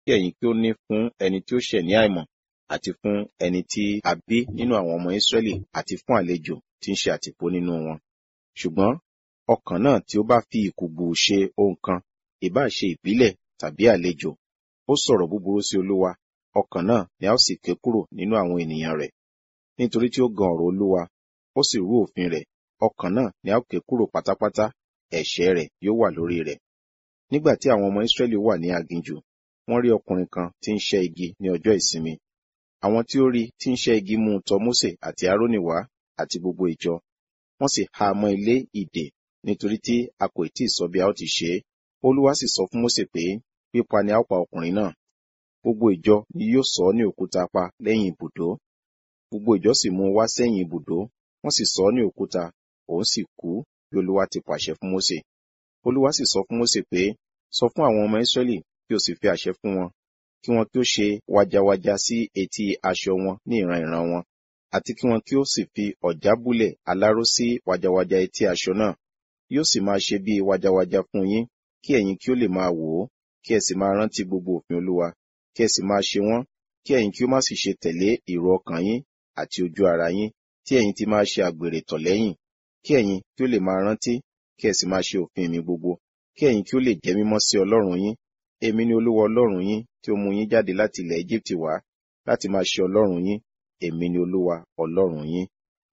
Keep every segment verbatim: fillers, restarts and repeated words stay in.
kí ẹ̀yin kí ó ní fún ẹni tí ó ṣẹ̀ ní àìmọ̀, àti fún ẹni tí a bí nínú àwọn ọmọ Ísírẹ́lì, àti fún àlejò tí ń ṣe àtìpó nínú wọn. Ṣùgbọ́n ọkàn náà tí ó bá fi ìkùùgbù ṣe ohun kan, ìbá ṣe ìbílẹ̀ tàbí àlejò, ó sọ̀rọ̀ búburú sí Olúwa, ọkàn náà ni a ó sì ké kúrò nínú àwọn ènìyàn rẹ̀. Nítorí tí ó gan ọ̀rọ̀ Olúwa, ó sì rú òfin rẹ̀, ọkàn náà ni a ó ké kúrò pátápátá, ẹ̀ṣẹ̀ rẹ̀ yóò wà lórí rẹ̀. Nígbà tí àwọn ọmọ Ísírẹ́lì wà ní aginjù, wọ́n rí ọkùnrin kan tí ń ṣẹ́ igi ní ọjọ́ ìsinmi. Àwọn tí ó rí tí ń ṣẹ́ igi mú un tọ Mósè àti Árónì wá àti gbogbo ìjọ. Wọ́n sì há a mọ́ ilé ìdè, nítorí tí a kò tí ì sọ bí a ó ti ṣe é. Olúwa sì sọ fún Mósè pé, pípa ni a ó pa ọkùnrin náà. Gbogbo ìjọ ni yóò sọ ọ́ ní òkúta pa lẹ́yìn ibùdó. Gbogbo ìjọ sì mú un wá sẹ́yìn ibùdó, wọ́n sì sọ ọ́ ní òkúta, òun sì kú bí Olúwa ti pàṣẹ fún Mósè. Olúwa sì sọ fún Mósè pé, sọ fún àwọn ọmọ Ísírẹ́lì kí o sì fi àṣẹ fún wọn, kí wọn kí ó ṣe wàjàwàjà sí etí aṣọ wọn ní ìran ìran wọn, àti kí wọn kí ó sì fi ọ̀já búlẹ̀ aláró sí wàjàwàjà etí aṣọ náà. Yóò sì máa ṣe bí wàjàwàjà fún yín, kí ẹ̀yin kí ó lè máa wò ó, kí ẹ sì máa rántí gbogbo òfin Olúwa, kí ẹ sì máa ṣe wọ́n, kí ẹ̀yin kí ó má sì ṣe tẹ̀lé èrò ọkàn yín àti ojú ara yín, tí ẹ̀yin ti máa ṣe àgbèrè tọ̀ lẹ́yìn, kí ẹ̀yin kí ó lè máa rántí, kí ẹ sì máa ṣe òfin mi gbogbo, kí ẹ̀yin kí ó lè jẹ́ mímọ́ sí Ọlọ́run yín. Èmi ni Olúwa Ọlọ́run yín, tí ó mú yín jáde láti ilẹ̀ Égíptì wá, láti máa ṣe Ọlọ́run yín. Èmi ni Olúwa Ọlọ́run yín.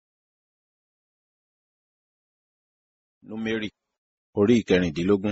Númérì orí ìkẹrìndínlógún.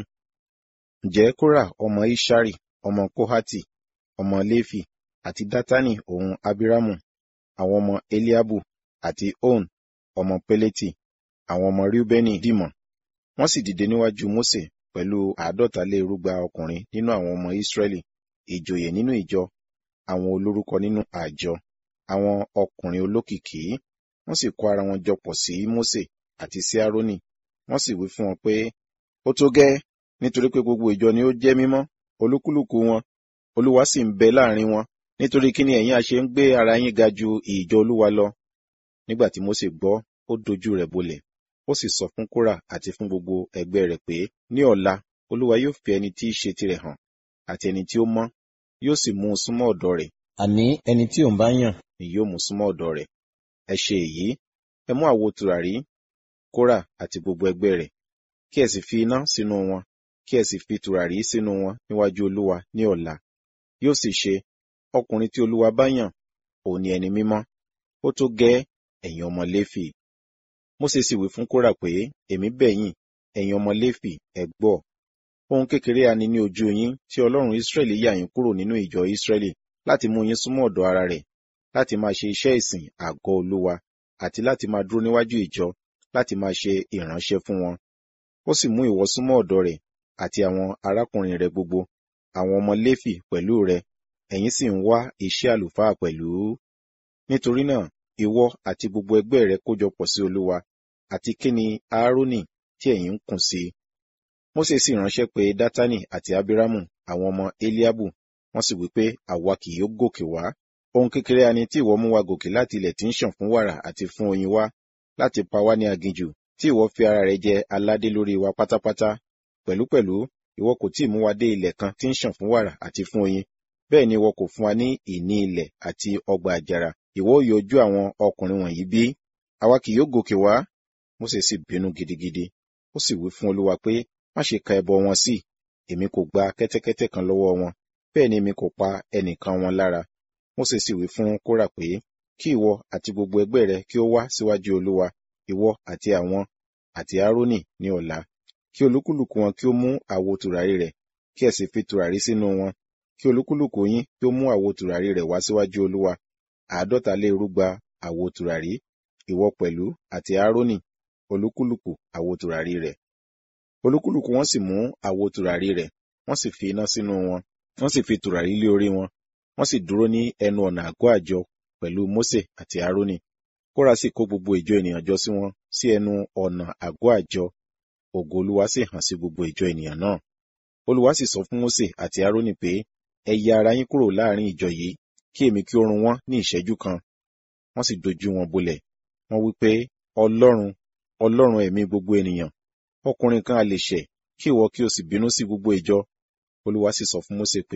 Ǹjẹ́ Kórà ọmọ Iṣari, ọmọ Kóhátì, ọmọ Léfì, àti Dátánì òun Abiramu, àwọn ọmọ Eliabu, àti On, ọmọ Pélétì, àwọn ọmọ Reubeni dìmọ̀. Wọ́n sì dìde níwájú Mósè pẹ̀lú àádọ́ta lé irúgba ọkùnrin nínú àwọn ọmọ Ísírẹ́lì, ìjòyè nínú ìjọ, àwọn olórúkọ nínú àjọ, àwọn ọkùnrin olókìkí. Wọ́n sì kó ara wọn jọ pọ̀ sí Mósè àti sí Árónì. Wọ́n sì wí fún wọn pé, ó tó gẹ́ẹ́, nítorí pé gbogbo ìjọ ni ó jẹ́ mímọ́, olúkúlùkù wọn. Olúwa sì ń bẹ láàrin wọn. Nítorí kí ni ẹ̀yin a ṣe ń gbé ara yín ga ju ìjọ Olúwa lọ? Nígbà tí Mósè gbọ́, ó dojú rẹ̀ bolẹ̀. Ó sì sọ fún Kórà àti fún gbogbo ẹgbẹ́ rẹ̀ pé, ní ọ̀la Olúwa yóò fi ẹni tí í ṣe tirẹ̀ hàn, àti ẹni tí ó mọ́, yóò sì mú un súnmọ́ ọ̀dọ̀ rẹ̀. Àní ẹni tí òun bá yàn ni yóò mú súnmọ́ ọ̀dọ̀ rẹ̀. Ẹ ṣe èyí, ẹ mú àwo tùràrí, Kórà àti gbogbo ẹgbẹ́ rẹ̀, kí ẹ sì fi iná sínú wọn, kí ẹ sì fi tùràrí sínú wọn níwájú Olúwa ní ọ̀la. Yóò sì ṣe, ọkùnrin tí Olúwa bá yàn, òun ni ẹni mímọ́. Ó tó gẹ́ẹ́, ẹ̀yin ọmọ Léfì. Mósè sì wí fún Kórà pé, èmi bẹ̀ yín, ẹ̀yin ọmọ Léfì, ẹ gbọ́. Ohun kékeré a ní ní ojú yín tí Ọlọ́run Ísírẹ́lì yà yín kúrò nínú ìjọ Ísírẹ́lì, láti mú yín súnmọ́ ọ̀dọ̀ ara rẹ̀, láti máa ṣe iṣẹ́ ìsìn àgọ́ Olúwa, àti láti máa dúró níwájú ìjọ, láti máa ṣe ìránṣẹ́ fún wọn. Ó sì mú ìwọ súnmọ́ ọ̀dọ̀ rẹ̀, àti àwọn arákùnrin rẹ̀ gbogbo, àwọn ọmọ Léfì pẹ̀lú rẹ̀, ẹ̀yin sì ń wá iṣẹ́ àlùfáà pẹ̀lú. Nítorí náà, ìwọ àti gbogbo ẹgbẹ́ rẹ̀ kójọpọ̀ sí Olúwa, àti kí ni Áárónì tí ẹ̀yin ń kùn sí. Mósè sì ránṣẹ́ pé Dátánì àti Abiramu, àwọn ọmọ Eliabu, wọ́n sì wí pé, àwa kì yóò gòkè wá. Ohun kékeré a ní tí ìwọ mú wa gòkè láti ilẹ̀ tí ń ṣàn fún wàrà àti fún oyin wá, láti pa wá ní aginjù, tí ìwọ fi ara rẹ jẹ aládé lórí wa pátápátá. Pẹ̀lúpẹ̀lú, ìwọ kò tí ì mú wa dé ilẹ̀ kan tí ń ṣàn fún wàrà àti fún oyin. Bẹ́ẹ̀ ni ìwọ kò fún wa ní ìní ilẹ̀ àti ọgbà àjàrà. Ìwọ ó yọjú àwọn ọkùnrin wọ̀nyí bí? Àwa kì yóò gòkè wá. Mósè sì bínú gidigidi. Ó sì wí fún Olúwa pé, má ṣe ka ẹbọ wọn sí. Èmi kò gba kẹ́tẹ́kẹ́tẹ́ kan lọ́wọ́ wọn, bẹ́ẹ̀ ni èmi kò pa ẹnìkan wọn lára. Mósè sì wí fún Kórà pé, kí ìwọ àti gbogbo ẹgbẹ́ rẹ kí ó wá síwájú Olúwa, ìwọ àti àwọn àti Árónì ní ọ̀la. Kí olúkúlùkù wọn kí ó mú àwo tùràrí rẹ̀, kí ẹ sì fi tùràrí sínú wọn. Kí olúkúlùkù yín kí ó mú àwo tùràrí rẹ̀ wá síwájú Olúwa, àádọ́ta lé irúgba àwo tùràrí, ìwọ pẹ̀lú àti Árónì, olúkúlùkù àwo tùràrí rẹ̀. Olúkúlùkù wọn sì mú àwo tùràrí rẹ̀, wọ́n sì fi iná sínú wọn, wọ́n sì fi tùràrí lé orí wọn, wọ́n sì dúró ní ẹnu ọ̀nà àgọ́ àjọ pẹ̀lú Mósè àti Árónì. Kórà sì kó gbogbo ìjọ ènìyàn jọ sí wọn sí ẹnu ọ̀nà àgọ́ àjọ. Ògo Olúwa sì hàn sí gbogbo ìjọ ènìyàn náà. Olúwa sì sọ fún Mósè àti Árónì pé, ẹ ya ara yín kúrò láàrin ìjọ yìí, kí èmi kí ó run wọ́n ní ìṣẹ́jú kan. Wọ́n sì dojú wọn bolẹ̀. Wọ́n wí pé, Ọlọ́run, Ọlọ́run ẹ̀mí gbogbo ènìyàn, ọkùnrin kan a lè ṣẹ̀, kí ìwọ kí o sì bínú sí gbogbo ìjọ. Olúwa sì sọ fún Mósè pé,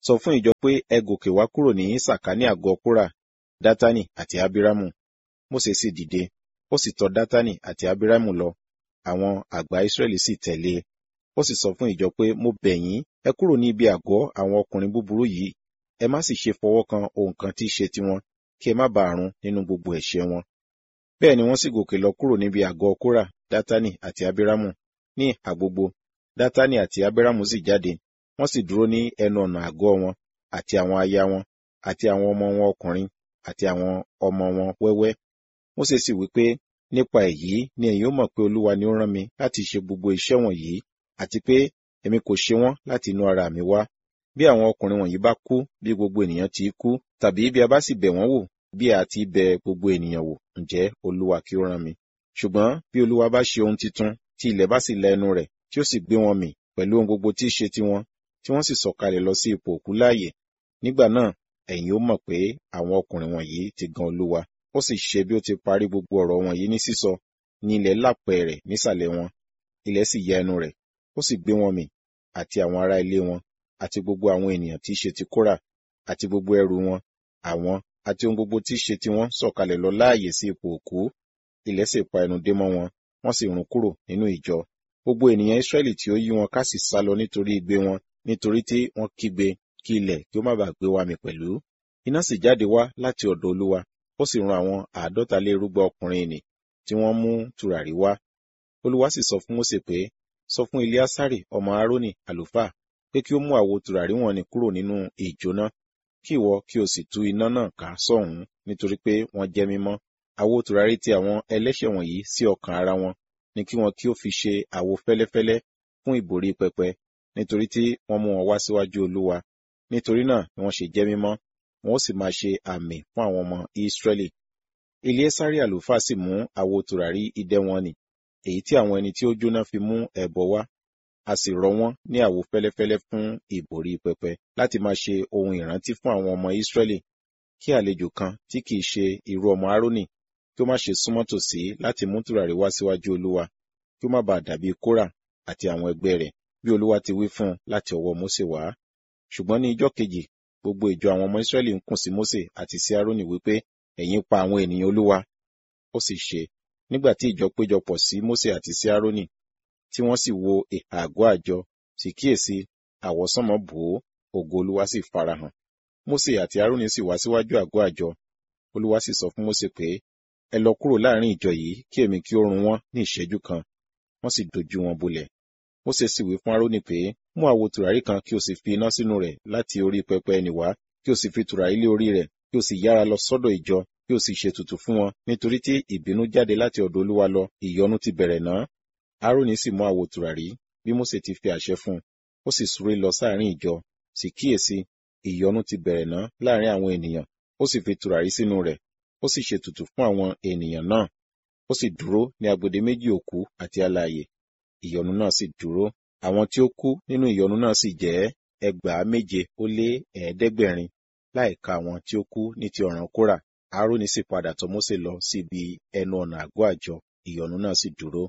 sọ fún ìjọ pé ẹ gòkè wá kúrò ní sàkání àgọ́ Kórà, Dátánì àti Ábírámù. Mósè sì dìde, ó sì tọ̀ Dátánì àti Ábírámù lọ, àwọn àgbà Ísírẹ́lì sì tẹ̀lé e. Ó sì sọ fún ìjọ pé, mo bẹ̀ yín, ẹ kúrò ní ibi àgọ́ àwọn ọkùnrin búburú yìí, ẹ má sì ṣe fọwọ́ kan ohun kan tí í ṣe tiwọn, kí ẹ má bàa run nínú gbogbo ẹ̀ṣẹ̀ wọn. Bẹ́ẹ̀ ni wọ́n sì gòkè lọ kúrò níbi àgọ́ Kórà, Dátánì àti Ábírámù ní ìhà gbogbo. Dátánì àti Ábírámù sì jáde, wọ́n sì dúró ní ẹnu ọ̀nà àgọ́ wọn, àti àwọn aya wọn, àti àwọn ọmọ wọn ọkùnrin, àti àwọn ọmọ wọn wẹ́wẹ́. Mósè sì wí pé, nípa èyí ni ẹ̀yin ó mọ̀ pé Olúwa ni ó rán mi láti ṣe gbogbo iṣẹ́ wọ̀nyí, àti pé èmi kò ṣe wọ́n láti inú ara mi wá. Bí àwọn ọkùnrin wọ̀nyí bá kú bí gbogbo ènìyàn ti kú, tàbí bí a bá sì bẹ̀ wọ́n wò bí a ti bẹ̀ gbogbo ènìyàn wò, ǹjẹ́ Olúwa kí ó rán mi. Ṣùgbọ́n bí Olúwa bá ṣe ohun titun, tí ilẹ̀ bá sì la ẹnu rẹ̀, tí ó sì gbé wọn mì pẹ̀lú ohun gbogbo tí í ṣe tiwọn, tí wọ́n sì sọ̀kalẹ̀ lọ sí ipò òkú láàyè, nígbà náà ẹ̀yin ó mọ̀ pé àwọn ọkùnrin wọ̀nyí ti gan Olúwa. Ó sì ṣe bí ó ti parí gbogbo ọ̀rọ̀ wọ̀nyí ní sísọ, ní ilẹ̀ lápẹ̀ rẹ̀ nísàlẹ̀ wọn, ilẹ̀ sì ya ẹnu rẹ̀, ó sì gbé wọn mì, àti àwọn ará ilé wọn, àti gbogbo àwọn ènìyàn tí í ṣe ti Kórà, àti gbogbo ẹrù wọn, àwọn àti ohun gbogbo tí í ṣe tiwọn sọ̀kalẹ̀ lọ láàyè sí ipò òkú. Ilẹ̀ sì pa ẹnu dé mọ́ wọn, wọ́n sì run kúrò nínú ìjọ. Gbogbo ènìyàn Ísírẹ́lì tí ó yí wọn ká sì sálọ nítorí igbe wọn, nítorí tí wọ́n kígbe kí ilẹ̀ kí ó má bàa gbé wa mì pẹ̀lú. Iná sì jáde wá láti ọ̀dọ̀ Olúwa, ó sì run àwọn àádọ́ta lé irúgbà ọkùnrin nì tí wọ́n mú tùràrí wá. Olúwa sì sọ fún Mósè pé, sọ fún Eleasari ọmọ Árónì àlùfáà pé kí ó mú àwo tùràrí wọn nì kúrò nínú ìjóná, kí ìwọ kí o sì tú iná náà ká sọ́hùn, nítorí pé wọ́n jẹ́ mímọ́. Àwo tùràrí ti àwọn ẹlẹ́ṣẹ̀ wọ̀nyí sí ọkàn ara wọn ni kí wọn kí ó fi ṣe àwo fẹ́lẹ́fẹ́lẹ́ fún ìbòrí pẹpẹ, nítorí tí wọ́n mú wọn wá síwájú Olúwa. Nítorí náà ni wọ́n ṣe jẹ́ mímọ́, wọn ó sì máa ṣe àmì fún àwọn ọmọ Ísírẹ́lì. Eleasari àlùfáà sì mú àwo tùràrí idẹ wọn nì, èyí tí àwọn ẹni tí ó jóná fi mú ẹbọ wá, a sì rọ wọ́n ní àwo fẹ́lẹ́fẹ́lẹ́ fún ìbòrí pẹpẹ, láti máa ṣe ohun ìrántí fún àwọn ọmọ Ísírẹ́lì, kí àlejò kan tí kìí ṣe irú ọmọ Árónì kí ó má ṣe súnmọ́ tòsí láti mú tùràrí wá síwájú Olúwa, kí ó má bàa dàbí Kórà àti àwọn ẹgbẹ́ rẹ̀, bí Olúwa ti wí fún un láti ọwọ́ Mósè wá. Ṣùgbọ́n ní ijọ́ kejì, gbogbo ìjọ àwọn ọmọ Ísírẹ́lì ń kùn sí Mósè àti sí Árónì wípé, ẹ̀yin pa àwọn ènìyàn Olúwa. Ó sì ṣe, nígbà tí ìjọ péjọpọ̀ sí Mósè àti sí Árónì, tí wọ́n sì wo ìhà àgọ́ àjọ, sì kíyèsí, àwọsánmọ̀ bò ó, ògo Olúwa sì farahàn. Mósè àti Árónì sì wá síwájú àgọ́ àjọ. Olúwa sì sọ fún Mósè pé, ẹ lọ kúrò láàrin ìjọ yìí, kí èmi kí ó run wọ́n ní ìṣẹ́jú kan. Wọ́n sì dojú wọn bolẹ̀. Mósè sì wí fún Árónì pé, mú àwo tùràrí kan kí o sì fi iná sínú rẹ̀ láti orí pẹpẹ ẹnì wá, kí o sì fi tùràrí lé orí rẹ̀, kí o sì yára lọ sọ́dọ̀ ìjọ, kí o sì ṣètùtù fún wọn, nítorí tí ìbínú jáde láti ọ̀dọ̀ Olúwa lọ, ìyọnu ti bẹ̀rẹ̀ náà. Árónì sì mú àwo tùràrí, bí Mósè ti fi àṣẹ fún un, ó sì súré lọ sáàrin ìjọ, sì kíyèsí, ìyọnu ti bẹ̀rẹ̀ náà láàrin àwọn ènìyàn, ó sì fi tùràrí sínú rẹ̀, ó sì ṣètùtù fún àwọn ènìyàn náà. Ó sì dúró ní agbede méjì òkú àti alààyè, ìyọnu náà sì dúró. Àwọn tí ó kú nínú ìyọnu náà sì jẹ́ ẹgbàá méje ó lé ẹ̀ẹ́dẹ́gbẹ̀rin, láìka àwọn tí ó kú ní ti ọ̀ràn Kórà. Árónì sì padà tọ̀ Mósè lọ sí ibi ẹnu ọ̀nà àgọ́ àjọ, ìyọnu náà sì dúró.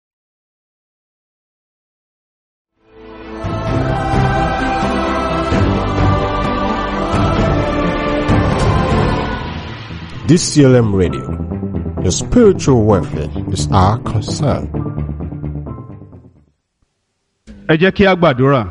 D C L M Radio, your spiritual welfare is our concern. Ẹ jẹ́ kí a gbàdúrà.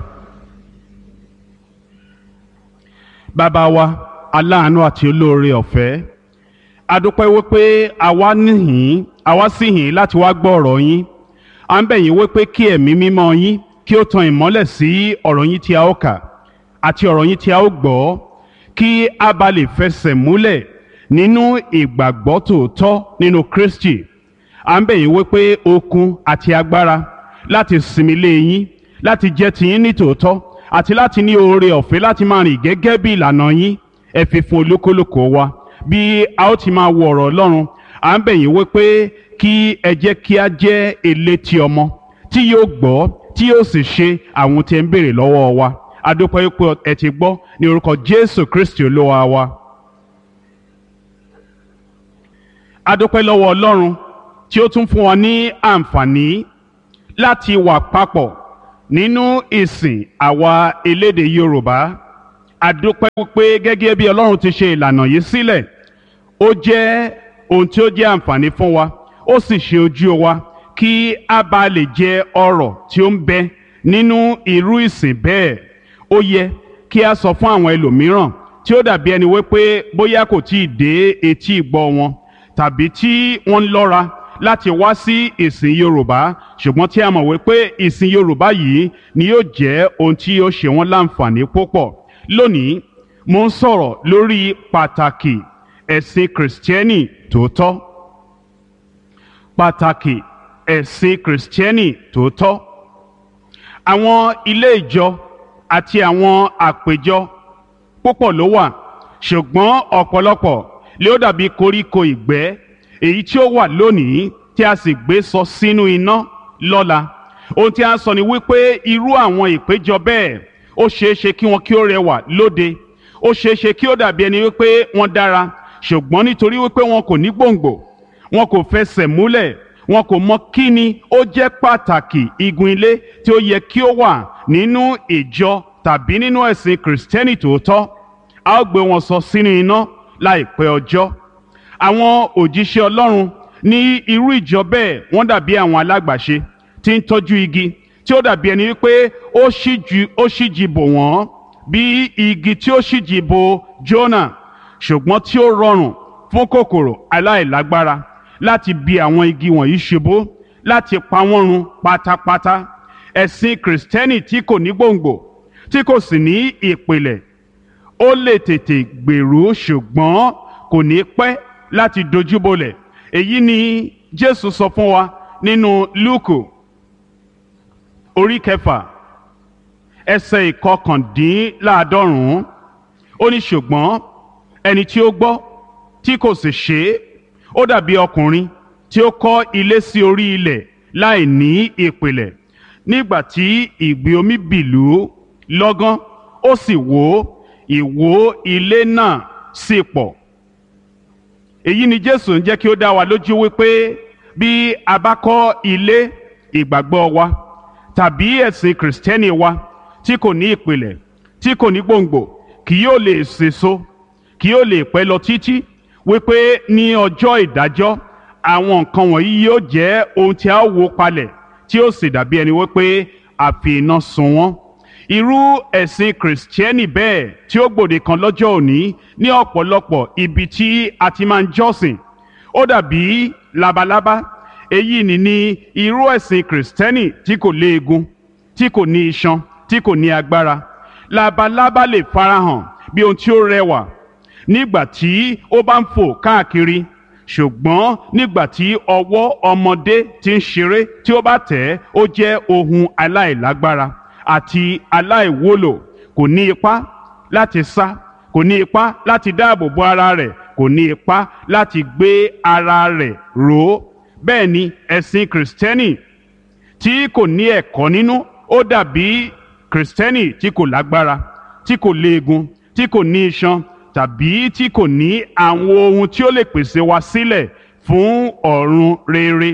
Bàbá wa aláàánú àti olóore ọ̀fẹ́, a dúpẹ́ wípé àwa níhìn àwa sì hìn láti wá gbọ́ ọ̀rọ̀ yín. À ń bẹ̀ yín wípé kí ẹ̀mí mímọ́ yín kí ó tan ìmọ́lẹ̀ sí ọ̀rọ̀ yín tí a ó kà àti ọ̀rọ̀ yín tí a ó gbọ́, kí a bá lè fẹsẹ̀ múlẹ̀ nínú ìgbàgbọ́ tòótọ́ nínú Kristi. À ń bẹ̀ yín wípé okun àti agbára láti sinmi lé yín, láti jẹ́ tiyín ní tòótọ́, àti láti ní oore ọ̀fẹ́ láti máa rìn gẹ́gẹ́ bí ìlànà yín, ẹ fi fún olúkúlùkù wa. Bí a ó ti máa wo ọ̀rọ̀ Ọlọ́run, à ń bẹ̀ yín wípé kí ẹ jẹ́ kí a jẹ́ elétí ọmọ tí yóò gbọ́, tí yóò sì ṣe àwọn tí ẹ ń béèrè lọ́wọ́ wa. A dúpẹ́ wípé ẹ ti gbọ́ ní orúkọ Jésù Kristi Olúwa wa. A dúpẹ́ lọ́wọ́ Ọlọ́run tí ó tún fún wa ní àǹfààní láti wà papọ̀ nínú ìsìn àwa elédè Yorùbá. àdúpẹ́ wípé gẹ́gẹ́ bí Ọlọ́run ti ṣe ìlànà yìí sílẹ̀ ó jẹ́ ohun tí ó jẹ́ àǹfààní fún wa ó sì ṣe ojú wa kí a bá lè jẹ ọrọ̀ tí ó ń bẹ nínú irú ìsìn bẹ́ẹ̀. Ó yẹ kí a sọ fún àwọn ẹlòmíràn tí ó dàbí ẹni wípé bóyá kò tí ì dé etí ìgbọ́ wọn tàbí tí wọ́n ń lọ́ra láti wá sí ìsìn Yorùbá ṣùgbọ́n tí a mọ̀ wípé ìsìn Yorùbá yìí ni yóò jẹ́ ohun tí yóò ṣe wọ́n láǹfààní púpọ̀. Lónìí mo ń sọ̀rọ̀ lórí pàtàkì ẹ̀sìn Kìrìsìtẹ́nì tòótọ́. Pàtàkì ẹ̀sìn Kìrìsìtẹ́nì tòótọ́. Àwọn ilé ìjọ àti àwọn àpéjọ púpọ̀ ló wà ṣùgbọ́n ọ̀pọ̀lọpọ̀ ló dàbí koríko ìgbẹ́ èyí tí ó wà lónìí tí a sì gbé sọ sínú iná lọ́la. Ohun tí a sọ ni wípé irú àwọn ìpéjọ bẹ́ẹ̀ ó ṣeéṣe kí wọn kí ó rẹwà lóde, ó ṣeéṣe kí ó dàbí ẹni wípé wọ́n dára ṣùgbọ́n nítorí wípé wọn kò ní gbòǹgbò, wọn kò fẹsẹ̀ múlẹ̀, wọn kò mọ kí ni ó jẹ́ pàtàkì igun ilé tí ó yẹ kí ó wà nínú ìjọ tàbí nínú ẹ̀sìn Kìrìsìtẹ́nì tòótọ́. A ó gbé wọn sọ sínú iná láìpẹ́ ọjọ́. Àwọn òjíṣẹ́ Ọlọ́run ní irú ìjọ bẹ́ẹ̀ wọ́n dàbí àwọn alágbàṣe tí ń tọ́jú igi tí ó dàbí ẹni wípé ó ṣíjú ó ṣíjì bò wọ́n bí igi tí ó ṣíjì bò Jónà ṣùgbọ́n tí ó rọrùn fún kòkòrò aláìlágbára láti bi àwọn igi wọ̀nyí ṣubú láti pa wọ́n run pátápátá. Ẹ̀sìn Kìrìsìtẹ́nì tí kò ní gbòǹgbò tí kò sì ní ìpìlẹ̀ ó lè tètè gbèrú ṣùgbọ́n kò ní pẹ́ láti dojúbolẹ̀. Èyí ni Jésù sọ fún wa nínú Lúùkù orí kẹfà ẹsẹ̀ ìkọkàndínláàádọ́rùn-ún. Ó ní ṣùgbọ́n ẹni tí ó gbọ́ tí kò sì ṣe é ó dàbí ọkùnrin tí ó kọ́ ilé sí orí ilẹ̀ láì ní ìpìlẹ̀. Nígbà tí ìgbì omi bìlú lọ́gán ó sì wó, ìwó ilé náà sì pọ̀. Èyí ni Jésù ń jẹ́ kí ó dá wa lójú wípé bí a bá kọ́ ilé ìgbàgbọ́ wa tàbí ẹ̀sìn Kìrìsìtẹ́nì wa tí kò ní ìpìlẹ̀, tí kò ní gbòǹgbò, kì yóò lè sèso, kì yóò lè pẹ́ lọ títí, wípé ní ọjọ́ ìdájọ́ àwọn nǹkan wọ̀nyí yóò jẹ́ ohun tí a ó wó palẹ̀ tí ó sì dàbí ẹni wípé a fi iná sun wọ́n. Irú ẹ̀sìn Kìrìsìtẹ́nì bẹ́ẹ̀ tí ó gbòde kan lọ́jọ́ òní ní ọ̀pọ̀lọpọ̀ ibi tí a ti máa ń jọ́sìn ó dàbí labalábá. Èyí ni ní irú ẹ̀sìn Kìrìsìtẹ́nì tí kò léegun, tí kò ní iṣan, tí kò ní agbára. Labalábá lè farahàn bí ohun tí ó rẹwà nígbà tí ó bá ń fò káàkiri ṣùgbọ́n nígbà tí ọwọ́ ọmọdé tí ń ṣeré tí ó bá tẹ̀ ẹ́ ó jẹ́ ohun aláìlágbára àti aláìwúlò. Kò ní ipá láti sá, kò ní ipá láti dáàbò bo ara rẹ̀, kò ní ipá láti gbé ara rẹ̀ ró. Bẹ́ẹ̀ ni ẹ̀sìn Kìrìsìtẹ́nì tí kò ní ẹ̀kọ́ nínú ó dàbí Kìrìsìtẹ́nì tí kò lágbára, tí kò léegun, tí kò ní iṣan tàbí tí kò ní àwọn ohun tí ó lè pèsè wa sílẹ̀ fún ọ̀run rere.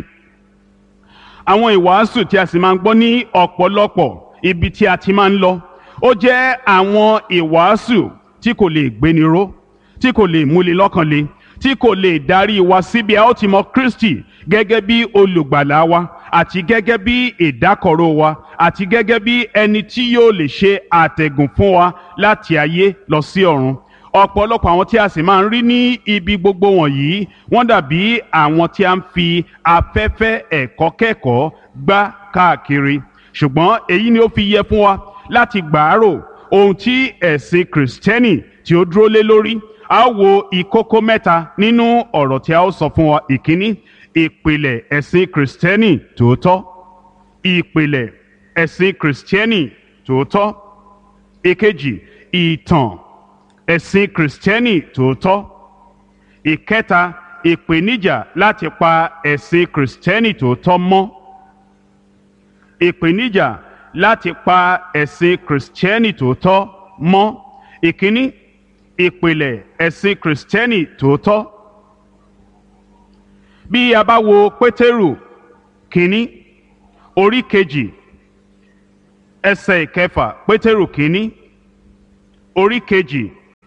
Àwọn ìwàásù tí a sì máa ń gbọ́ ní ọ̀pọ̀lọpọ̀ ibi tí a ti máa ń lọ ó jẹ́ àwọn ìwàásù tí kò lè gbéni ró, tí kò lè múni lọ́kàn le, tí kò lè darí wa síbi a ó ti mọ Kristi gẹ́gẹ́ bí olùgbàlà wa àti gẹ́gẹ́ bí ìdákọ̀ró wa àti gẹ́gẹ́ bí ẹni tí yóò lè ṣe àtẹ̀gùn fún wa láti ayé lọ sí ọ̀run. Ọ̀pọ̀lọpọ̀ àwọn tí a sì máa ń rí ní ibi gbogbo wọ̀nyí wọ́n dàbí àwọn tí a ń fi afẹ́fẹ́ ẹ̀kọ́ kẹ́kọ̀ọ́ gbá káàkiri. Ṣùgbọ́n èyí ni ó fi yẹ fún wa láti gbàárò ohun tí ẹ̀sìn Kìrìsìtẹ́nì tí ó dúró lé lórí. A ó wo ìkókó mẹ́ta nínú ọ̀rọ̀ tí a ó sọ fún wa. Ìkíní, ìpìlẹ̀ ẹ̀sìn Kìrìsìtẹ́nì tòótọ́. Ìpìlẹ̀ ẹ̀sìn Kìrìsìtẹ́nì tòótọ́. Ìkejì, ìtàn ẹ̀sìn Kìrìsìtẹ́nì tòótọ́. Ìkẹta, ìpèníjà láti pa ẹ̀sìn Kìrìsìtẹ́nì tòótọ́ mọ́. Ìpèníjà láti pa ẹ̀sìn Kìrìsìtẹ́nì tòótọ́ mọ́. Ìkíní, ìpìlẹ̀ ẹ̀sìn Kìrìsìtẹ́nì tòótọ́. Bí a bá wo Pétérù kínní orí kejì ẹsẹ̀ ìkẹfà, Pétérù kínní orí kejì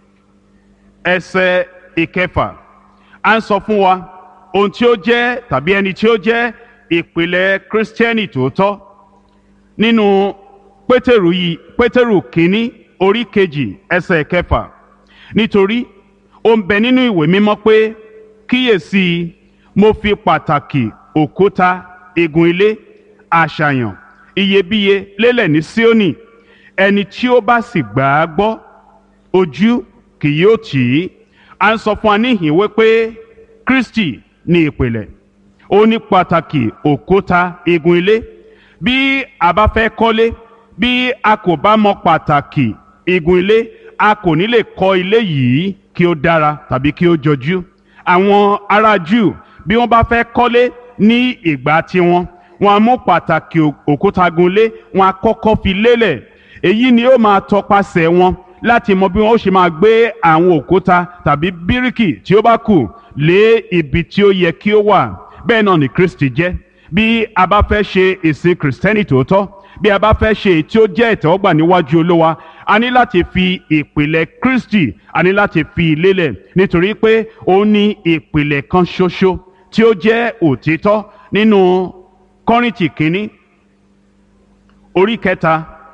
ẹsẹ̀ ìkẹfà à ń sọ fún wa ohun tí ó jẹ́ tàbí ẹni tí ó jẹ́ ìpìlẹ̀ kírísítẹ́nì tòótọ́ nínú pétérù yìí pétérù kínní orí kejì ẹsẹ̀ ìkẹfà nítorí ó ń bẹ nínú ìwé mímọ́ pé kíyèsí mo fi pàtàkì òkúta igun ilé àṣàyàn iyebíye lélẹ̀ ní Síónì ẹni tí ó bá sì gbà á gbọ́ ojú kì yóò tì í. à ń sọ fún wa níhìn wípé Kristi ní ìpìlẹ̀ ó ní pàtàkì òkúta igun ilé. bí a bá fẹ́ kọ́lé bí a kò bá mọ pàtàkì igun ilé a kò ní lè kọ́ ilé yìí kí ó dára tàbí kí ó jọjú. àwọn ará Júù bí wọ́n bá fẹ́ kọ́lé ní ìgbà tiwọn wọ́n á mú pàtàkì òkúta igun ilé wọ́n á kọ́kọ́ fi lélẹ̀. èyí ni ó máa tọpasẹ̀ wọn láti mọ bí wọn ó ṣe máa gbé àwọn òkúta tàbí bíríkì tí ó bá kù lé ibi tí ó yẹ kí ó wà. bẹ́ẹ̀ náà ni Kristi jẹ́. bí a bá fẹ́ ṣe ìsìn kìrìsìtẹ́nì tòótọ́ bí a bá fẹ́ ṣe èyí tí ó jẹ́ ìtẹ́wọ́gbà níwájú Olúwa a ní láti fi ìpìlẹ̀ Kristi a ní láti fi lélẹ̀ nítorí pé ó ní ìpìlẹ̀ kan ṣoṣo tí ó jẹ́ òtítọ́. nínú Kọ́ríńtì kínní orí kẹta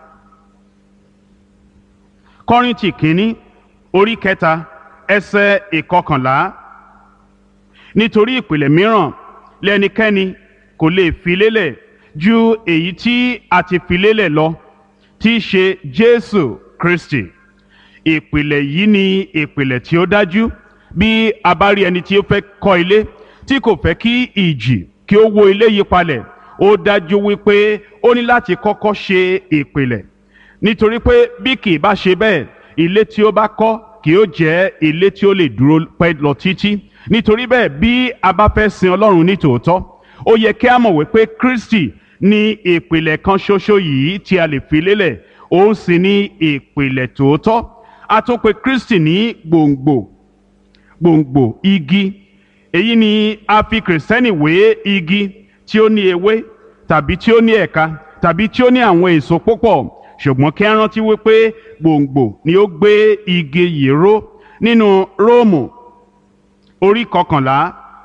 Kọ́ríńtì kínní orí kẹta ẹsẹ̀ ìkọkànlá nítorí ìpìlẹ̀ mìíràn lẹ́nikẹ́ni kò lè fi lélẹ̀ ju èyí tí a ti fi lélẹ̀ lọ tí í ṣe Jésù Kristi. ìpìlẹ̀ yìí ni ìpìlẹ̀ tí ó dájú. bí a bá rí ẹni tí ó fẹ́ kọ́ ilé tí kò fẹ́ kí ìjì kí ó wó ilé yí palẹ̀ ó dájú wípé ó ní láti kọ́kọ́ ṣe ìpìlẹ̀ nítorí pé bí kì í bá ṣe bẹ́ẹ̀ ilé tí ó bá kọ́ kì yóò jẹ́ ilé tí ó lè dúró pẹ́ lọ títí. nítorí bẹ́ẹ̀ bí a bá fẹ́ sin Ọlọ́run ní tòótọ́ ó yẹ kí a mọ̀ wípé Kristi ní ìpìlẹ̀ kan ṣoṣo yìí tí a lè fi lélẹ̀ òun sì ní ìpìlẹ̀ tòótọ́. a tún pè Kristi ní gbòǹgbò gbòǹgbò igi. èyí ni a fi kìrìsìtẹ́nì wé igi tí ó ní ewé tàbí tí ó ní ẹ̀ka tàbí tí ó ní àwọn èso púpọ̀. ṣùgbọ́n kí a rántí wípé gbòǹgbò ni ó gbé igi yìí ró. nínú Róòmù orí kọkànlá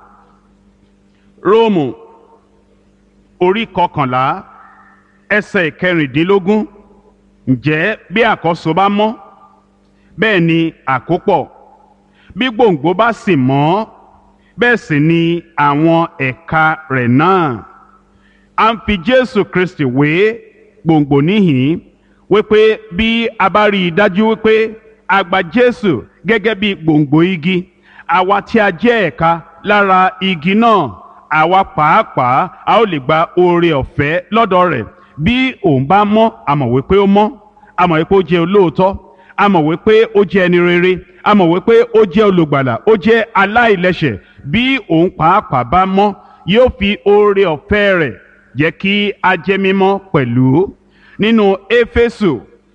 Róòmù orí kọkànlá ẹsẹ̀ ìkẹrìndínlógún ǹjẹ́ bí àkọ́so bá mọ́ bẹ́ẹ̀ ni àkópọ̀ bí gbòǹgbò bá sì mọ́ bẹ́ẹ̀ sì ni àwọn ẹ̀ka rẹ̀ náà. a ń fi Jésù Kristi wé gbòǹgbò níhìn wípé bí a bá rí i dájú wípé a gba Jésù gẹ́gẹ́ bí gbòǹgbò igi àwa tí a jẹ́ ẹ̀ka lára igi náà àwa pàápàá a ó lè gba oore ọ̀fẹ́ lọ́dọ̀ rẹ̀. bí òun bá mọ́ a mọ̀ wípé ó mọ́ a mọ̀ wípé ó jẹ́ olóòótọ́ a mọ̀ wípé ó jẹ́ ẹni rere a mọ̀ wípé ó jẹ́ olùgbàlà ó jẹ́ aláìlẹ́ṣẹ̀. bí òun pàápàá bá mọ́ yóò fi oore ọ̀fẹ́ rẹ̀ jẹ́ kí a jẹ́ mímọ́ pẹ̀lú. nínú Éfésù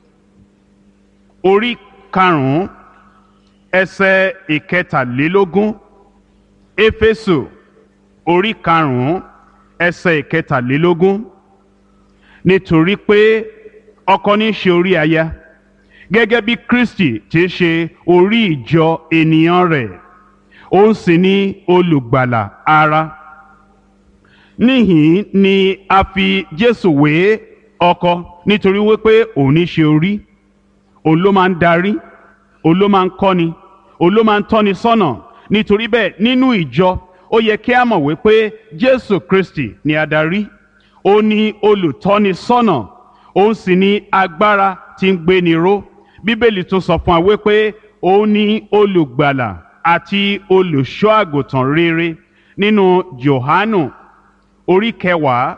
orí karùn-ún ẹsẹ̀ ìkẹtàlélógún Éfésù orí karùn-ún ẹsẹ̀ ìkẹtàlélógún nítorí pé ọkọ ní í ṣe orí aya gẹ́gẹ́ bí Kristi ti ṣe orí ìjọ ènìyàn rẹ̀ òun sì ni olùgbàlà ara. níhìn ni a fi Jésù wé ọkọ nítorí wípé òun ní í ṣe orí òun ló máa ń darí òun ló máa ń kọ́ni òun ló máa ń tọ́ni sọ́nà. nítorí bẹ́ẹ̀ nínú ìjọ ó yẹ kí a mọ̀ wípé Jésù Kristi ni adarí ó ní olùtọ́ni sọ́nà òun sì ní agbára tí ń gbéni ró. Bíbélì tún sọ fún wa wípé ó ní olùgbàlà àti olùṣọ́ àgùntàn rere nínú Jòhánù orí kẹwàá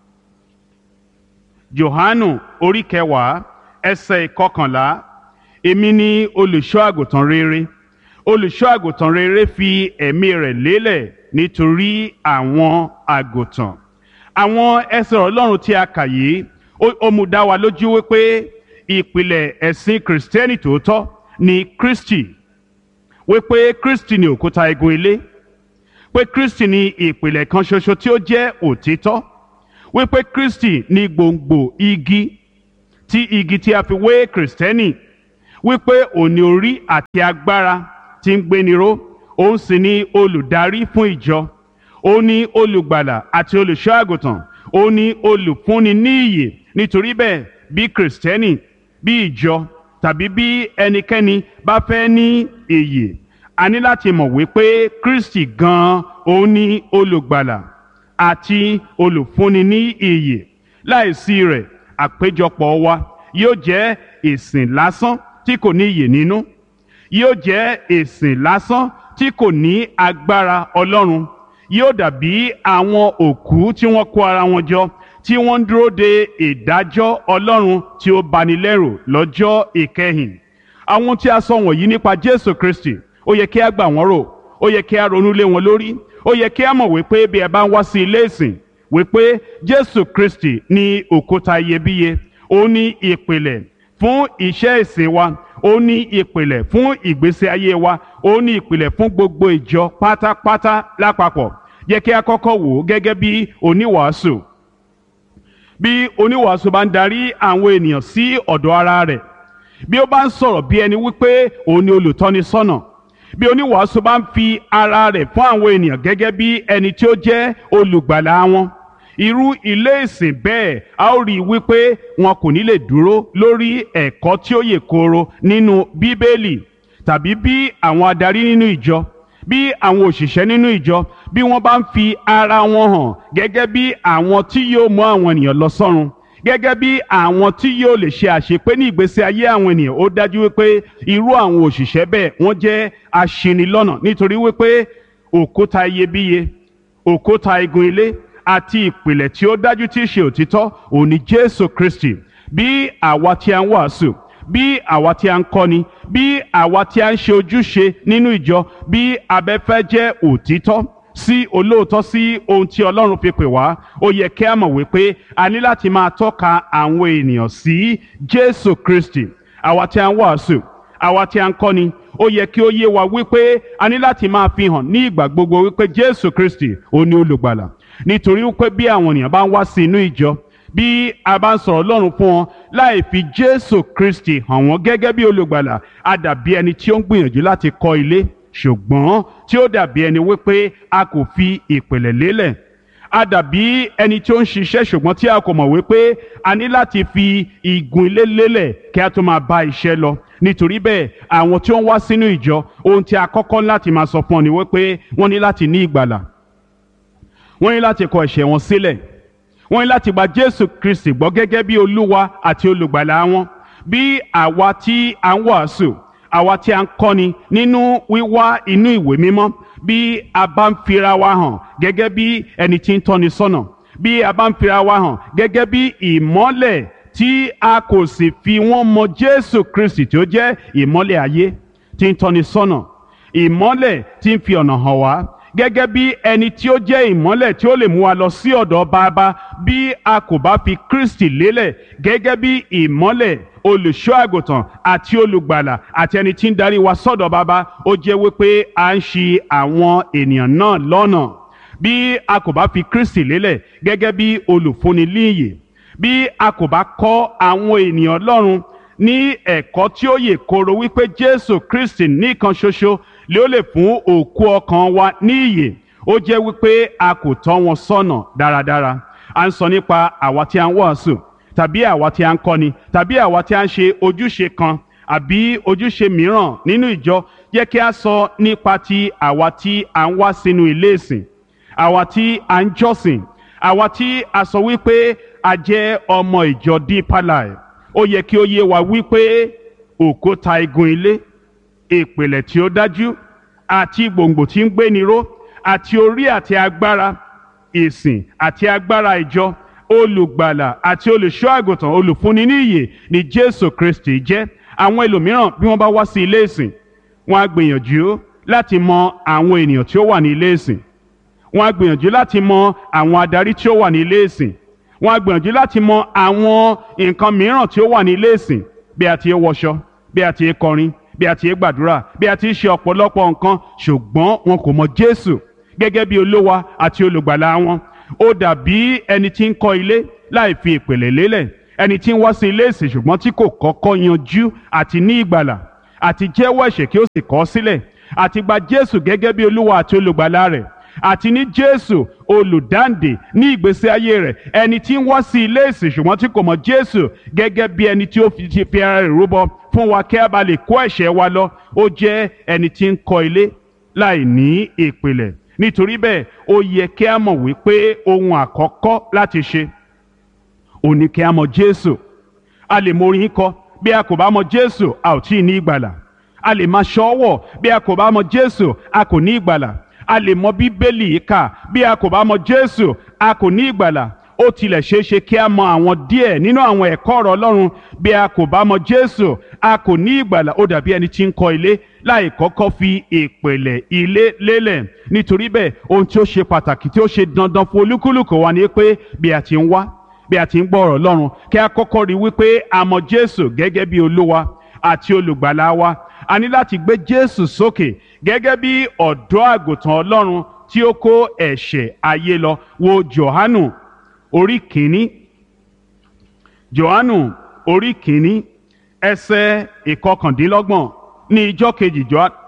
Jòhánù orí kẹwàá ẹsẹ̀ ìkọkànlá èmi ni olùṣọ́ àgùntàn rere olùṣọ́ àgùntàn rere fi ẹ̀mí rẹ̀ lélẹ̀ nítorí àwọn àgùntàn. àwọn ẹsẹ̀ Ọlọ́run tí a kà yìí ó mú dá wa lójú wípé ìpìlẹ̀ ẹ̀sìn kìrìsìtẹ́nì tòótọ́ ni Kristi, wípé Kristi ni òkúta igun ilé, pé Kristi ni ìpìlẹ̀ kan ṣoṣo tí ó jẹ́ òtítọ́, wípé Kristi ni gbòǹgbò igi tí igi tí a fi wé kìrìsìtẹ́nì, wípé òun ni orí àti agbára tí ń gbéni ró, òun sì ni olùdarí fún ìjọ, òun ni olùgbàlà àti olùṣọ́ àgùntàn, òun ni olùfúnni ní ìyè. Nítorí bẹ́ẹ̀, bí kìrìsìtẹ́nì, bí ìjọ tàbí bí ẹnikẹ́ni bá fẹ́ ní ìyè, a ní láti mọ̀ wípé Kristi gan-an òun ni olùgbàlà àti olùfúnni ní ìyè. Láìsí rẹ̀, àpéjọpọ̀ wa yóò jẹ́ ìsìn lásán tí kò ní ìyè nínú, yóò jẹ́ ìsìn lásán tí kò ní agbára Ọlọ́run, yóò dàbí àwọn òkú tí wọ́n kó ara wọn jọ tí wọ́n ń dúró de ìdájọ́ Ọlọ́run tí ó bani lẹ́rù lọ́jọ́ ìkẹyìn. Àwọn tí a sọ wọ̀nyí nípa Jésù Kristi, ó yẹ kí a gbà wọ́n rò, ó yẹ kí a ronú lé wọn lórí, ó yẹ kí a mọ̀ wípé bí ẹ bá ń wá sí ilé ìsìn, wípé Jésù Kristi ní òkúta iyebíye, ó ní ìpìlẹ̀ fún iṣẹ́ ìsìn wa, ó ní ìpìlẹ̀ fún ìgbésí ayé wa, ó ní ìpìlẹ̀ fún gbogbo ìjọ pátápátá lápapọ̀. Yẹ kí a kọ́kọ́ wò ó gẹ́gẹ́ bí oníwàásù. Bí oníwàásù bá ń darí àwọn ènìyàn sí ọ̀dọ̀ ara rẹ̀, bí ó bá ń sọ̀rọ̀ bí ẹni wípé òun ni olùtọ́nisọ́nà, bí oníwàásù bá ń fi ara rẹ̀ fún àwọn ènìyàn gẹ́gẹ́ bí ẹni tí ó jẹ́ olùgbàlà wọn, irú ilé ìsìn bẹ́ẹ̀ a ó rí i wípé wọn kò ní lè dúró lórí ẹ̀kọ́ tí ó yè kooro nínú Bíbélì, tàbí bí àwọn adarí nínú ìjọ, bí àwọn òṣìṣẹ́ nínú ìjọ, bí wọ́n bá ń fi ara wọn hàn gẹ́gẹ́ bí àwọn tí yóò mú àwọn ènìyàn lọ sọ́run, gẹ́gẹ́ bí àwọn tí yóò lè ṣe àṣepé ní ìgbésí ayé àwọn ènìyàn. Ó dájú wípé irú àwọn òṣìṣẹ́ bẹ́ẹ̀ wọ́n jẹ́ aṣinilọ́nà, nítorí wípé òkúta iyebíye, òkúta igun ilé àti ìpìlẹ̀ tí ó dájú tí í ṣe òtítọ́ òun ni Jésù Kristi. Bí àwa tí a ń wàásù, bí àwa tí a ń kọ́ni, bí àwa tí a ń ṣe ojúṣe nínú ìjọ, bí abẹ́fẹ́ jẹ́ òtítọ́ sí olóòótọ́ sí ohun tí Ọlọ́run fi pè wá, ó yẹ kí a mọ̀ wípé a ní láti máa tọ́ka àwọn ènìyàn sí Jésù Kristi. Àwa tí a ń wàásù, àwa tí a ń kọ́ni, ó yẹ kí ó yé wa wípé a ní láti máa fi hàn ní ìgbà gbogbo wípé Jésù Kristi ó ní olùgbàlà. Nítorí wípé bí àwọn ènìyàn bá ń wá sí inú ìjọ, bí a bá ń sọ̀rọ̀ Ọlọ́run fún wọn láì fi Jésù Kristi hàn wọ́n gẹ́gẹ́ bí olùgbàlà, a dàbí ẹni tí ó ń gbìyànjú láti kọ́ ilé ṣùgbọ́n tí ó dàbí ẹni wípé a kò fi ìpìlẹ̀ lélẹ̀. A dàbí ẹni tí ó ń ṣiṣẹ́ ṣùgbọ́n tí a kò mọ̀ wípé a ní láti fi igun ilé lélẹ̀ kí a tó máa bá iṣẹ́ lọ. Nítorí bẹ́ẹ̀, àwọn tí ó ń wá sínú ìjọ, ohun tí a kọ́kọ́ láti máa sọ fún wọn ni wípé wọ́n ní láti ní ìgbàlà, wọ́n ní láti kọ ẹ̀ṣẹ̀ wọn sílẹ̀, wọ́n ní láti gba Jésù Kristi gbọ́ gẹ́gẹ́ bí Olúwa àti olùgbàlà wọn. Bí àwa tí a ń wàásù, àwa tí a ń kọ́ni nínú wíwá inú ìwé mímọ́, bí a bá ń fira wa hàn gẹ́gẹ́ bí ẹni tí ń tọ́ni sọ́nà, bí a bá ń fira wa hàn gẹ́gẹ́ bí ìmọ́lẹ̀ tí a kò sì fi wọ́n mọ Jésù Kristi tí ó jẹ́ ìmọ́lẹ̀ ayé tí ń tọ́ni sọ́nà, ìmọ́lẹ̀ tí ń fi ọ̀nà hàn wá, gẹ́gẹ́ bí ẹni tí ó jẹ́ ìmọ́lẹ̀ tí ó lè mú wa lọ sí ọ̀dọ̀ Baba. Bí a kò bá fi Kristi lélẹ̀ gẹ́gẹ́ bí ìmọ́lẹ̀, olùṣọ́ àgùntàn àti olùgbàlà àti ẹni tí ń darí wa sọ́dọ̀ Baba, ó jẹ́ wípé à ń ṣì àwọn ènìyàn náà lọ́nà. Bí a kò bá fi Kristi lélẹ̀ gẹ́gẹ́ bí olùfúnni líyè, bí a kò bá kọ́ àwọn ènìyàn Ọlọ́run ní ẹ̀kọ́ tí ó yè kooro wípé Jésù Kristi nìkan ṣoṣo lé ó lè fún òkú ọkàn wa ní ìyè, ó jẹ́ wípé a kò tọ́ wọn sọ́nà dáradára. À ń sọ nípa àwa tí a ń wàásù, tàbí àwa tí a ń kọ́ni, tàbí àwa tí a ń ṣe ojúṣe kan àbí ojúṣe mìíràn nínú ìjọ. Jẹ́ kí a sọ nípa ti àwa tí a ń wá sínú ilé ìsìn, àwa tí a ń jọ́sìn, àwa tí a sọ wípé a jẹ́ ọmọ ìjọ Deeper Life. Ó yẹ kí ó yé wa wípé òkúta igun ilé, ìpìlẹ̀ tí ó dájú àti gbòǹgbò tí ń gbéni ró àti orí àti agbára ìsìn àti agbára ìjọ, olùgbàlà àti olùṣọ́ àgùntàn, olùfúnni ní ìyè ni Jésù Kristi jẹ́. Àwọn ẹlòmíràn bí wọ́n bá wá sí ilé ìsìn, wọ́n á gbìyànjú láti mọ àwọn ènìyàn tí ó wà ní ilé ìsìn, wọ́n á gbìyànjú láti mọ àwọn adarí tí ó wà ní ilé ìsìn, wọ́n á gbìyànjú láti mọ àwọn nǹkan mìíràn tí ó wà ní ilé ìsìn, bí a ti ń wọṣọ, bí a ti ń kọrin, bí a ti ń gbàdúrà, bí a ti ń ṣe ọ̀pọ̀lọpọ̀ nǹkan, ṣùgbọ́n wọn kò mọ Jésù gẹ́gẹ́ bí Olúwa àti olùgbàlà wọn. Ó dàbí ẹni tí ń kọ́ ilé láì fi ìpìlẹ̀ lélẹ̀, ẹni tí ń wá sí ilé ìsìn ṣùgbọ́n tí kò kọ́kọ́ yanjú àti ní ìgbàlà àti jẹ́wọ́ ẹ̀ṣẹ̀ kí ó sì kọ̀ ọ́ sílẹ̀ àti gba Jésù gẹ́gẹ́ bí Olúwa àti olùgbàlà rẹ̀ àti ní Jésù olùdáǹdè ní ìgbésí ayé rẹ̀. Ẹni tí ń wá sí ilé ìsìn ṣùgbọ́n tí kò mọ̀ Jésù gẹ́gẹ́ bí ẹni tí ó fi fi ara rẹ̀ rúbọ fún wa kí a bá lè kó ẹ̀ṣẹ̀ wa lọ, ó jẹ́ ẹni tí ń kọ́ ilé láì ní ìpìlẹ̀. Nítorí bẹ́ẹ̀ ó yẹ kí a mọ̀ wípé ohun àkọ́kọ́ láti ṣe ò ní kí a mọ̀ Jésù. A lè mọ orin kọ, bí a kò bá mọ̀ Jésù a ò tí ì ní ìgbàlà. A lè máa ṣọ́wọ̀, bí a kò bá mọ̀ Jésù a kò ní ìgbàlà. A lè mọ Bíbélì kà, bí a kò bá mọ̀ Jésù a kò ní ìgbàlà. Ó tilẹ̀ ṣeé ṣe kí a mọ àwọn díẹ̀ nínú àwọn ẹ̀kọ́ ọ̀rọ̀ Ọlọ́run, bí a kò bá mọ̀ Jésù a kò ní ìgbàlà. Ó dàbí ẹni tí ń kọ́ ilé láì kọ́kọ́ fi ìpìlẹ̀ ilé lélẹ̀. Nítorí bẹ́ẹ̀ ohun tí ó ṣe pàtàkì tí ó ṣe dandan fún olúkúlùkù wa ni pé bí a ti ń wá bí a ti ń gbọ́ ọ̀rọ̀ Ọlọ́run kí a kọ́kọ́ rí wípé a mọ̀ Jésù gẹ́gẹ́ bí Olúwa àti olùgbàlà wa. A ní láti gbé Jésù sókè gẹ́gẹ́ bí ọ̀dọ́ àgùntàn Ọlọ́run tí ó kó ẹ̀ṣẹ̀ ayé lọ. Wo Jòhánù orí kìíní Jòhánù orí kìíní ẹsẹ̀ ìkọkàndínlọ́gbọ̀n. Ní ijọ́ kejì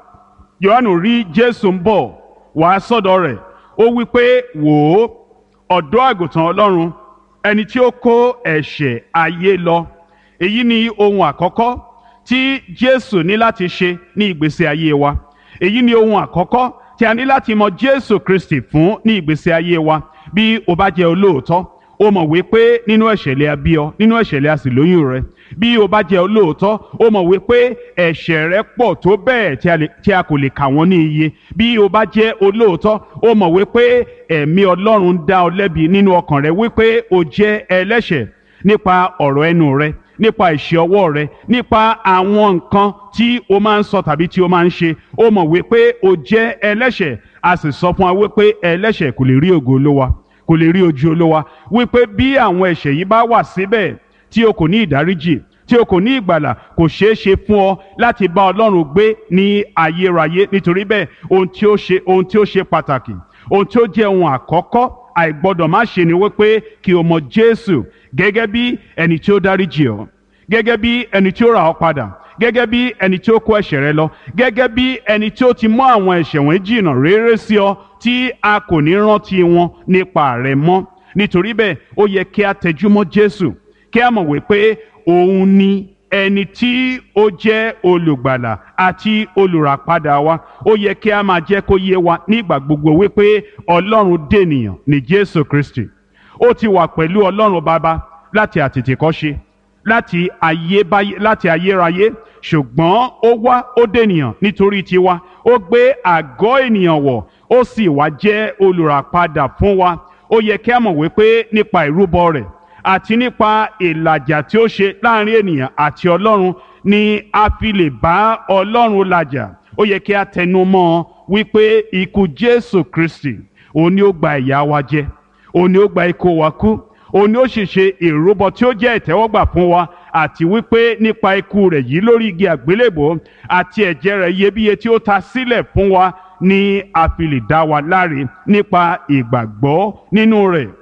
Jòhánù rí Jésù ń bọ̀ wá sọ́dọ̀ rẹ̀. Ó wí pé, wò ó, ọ̀dọ́ àgùntàn Ọlọ́run, ẹni tí ó kó ẹ̀ṣẹ̀ ayé lọ. Èyí ni ohun àkọ́kọ́ tí Jésù ní láti ṣe ní ìgbésí ayé wa. Èyí ni ohun àkọ́kọ́ tí a ní láti mọ̀ Jésù Kristi fún ní ìgbésí ayé wa. Bí o bá jẹ́ olóòótọ́, o mọ̀ wípé nínú ẹ̀ṣẹ̀ lè a bí ọ, nínú ẹ̀ṣẹ̀ lè a sì lóyún rẹ. Bí o bá jẹ́ olóòótọ́, o mọ̀ wípé ẹ̀ṣẹ̀ rẹ pọ̀ tó bẹ́ẹ̀ tí a kò lè kà wọ́n ní iye. Bí o bá jẹ́ olóòótọ́, o mọ̀ wípé ẹ̀mí Ọlọ́run dá ọ lẹ́bi nínú ọkàn rẹ wípé o jẹ́ ẹlẹ́ṣẹ̀ nípa ọ̀rọ̀ ẹnu rẹ, nípa ìṣe ọwọ́ rẹ, nípa àwọn nǹkan tí o máa ń sọ tàbí tí o máa ń ṣe. O mọ̀ wípé o jẹ́ ẹlẹ́ṣẹ̀. A sì sọ fún wa wípé ẹlẹ́ṣẹ̀ kò lè rí ògo Olúwa, kò lè rí ojú Olúwa. Wípé bí àwọn ẹ̀ṣẹ̀ yìí bá wà síbẹ̀ tí o kò ní ìdáríjì, tí o kò ní ìgbàlà, kò ṣeé ṣe fún ọ láti bá Ọlọ́run gbé ní ayérayé. Nítorí bẹ́ẹ̀ ohun tí ó ṣe ohun tí ó ṣe pàtàkì, ohun tí ó jẹ́ ohun àkọ́kọ́ àìgbọ́dọ̀ má ṣe ni wípé kí o mọ̀ Jésù gẹ́gẹ́ bí ẹni tí ó dáríjì ọ́, gẹ́gẹ́ bí ẹni tí ó rà ọ́ padà, gẹ́gẹ́ bí ẹni tí ó kó ẹ̀ṣẹ̀ rẹ lọ, gẹ́gẹ́ bí ẹni tí ó ti mú àwọn ẹ̀ṣẹ̀ wọn jìnnà réré sí ọ tí a kò ní rántí wọn nípa rẹ mọ́. Nítorí bẹ́ẹ̀ ó yẹ kí a tẹjúmọ́ Jésù, kí a mọ̀ wípé òun ni ẹni tí ó jẹ́ olùgbàlà àti olùràpadà wa. Ó yẹ kí a máa jẹ́ kó yé wa nígbà gbogbo wípé Ọlọ́run dènìyàn ní Jésù Kristi. Ó ti wà pẹ̀lú Ọlọ́run Baba láti àtètèkọ́ṣe, láti ayébáyé, láti ayérayé, ṣùgbọ́n ó wá ó dènìyàn nítorí tiwa. Ó gbé àgọ́ ènìyàn wọ̀, ó sì wá jẹ́ olùràpadà fún wa. Ó yẹ kí a mọ̀ wípé nípa ìrúbọ rẹ̀ àti nípa ìlàjà tí ó ṣe láàrin ènìyàn àti Ọlọ́run ni a fi lè bá Ọlọ́run làjà. Ó yẹ kí a tẹnu mọ́ wípé ikú Jésù Kristi òun ni ó gba ìyà wa jẹ, òun ni ó gba ikú wa kú, òun ni ó sì ṣe ìrúbọ tí ó jẹ́ ìtẹ́wọ́gbà fún wa, àti wípé nípa ikú rẹ̀ yìí lórí igi àgbélébò àti ẹ̀jẹ̀ rẹ̀ iyebíye tí ó ta sílẹ̀ fún wa ni a fi lè dá wa láre nípa ìgbàgbọ́ nínú rẹ̀.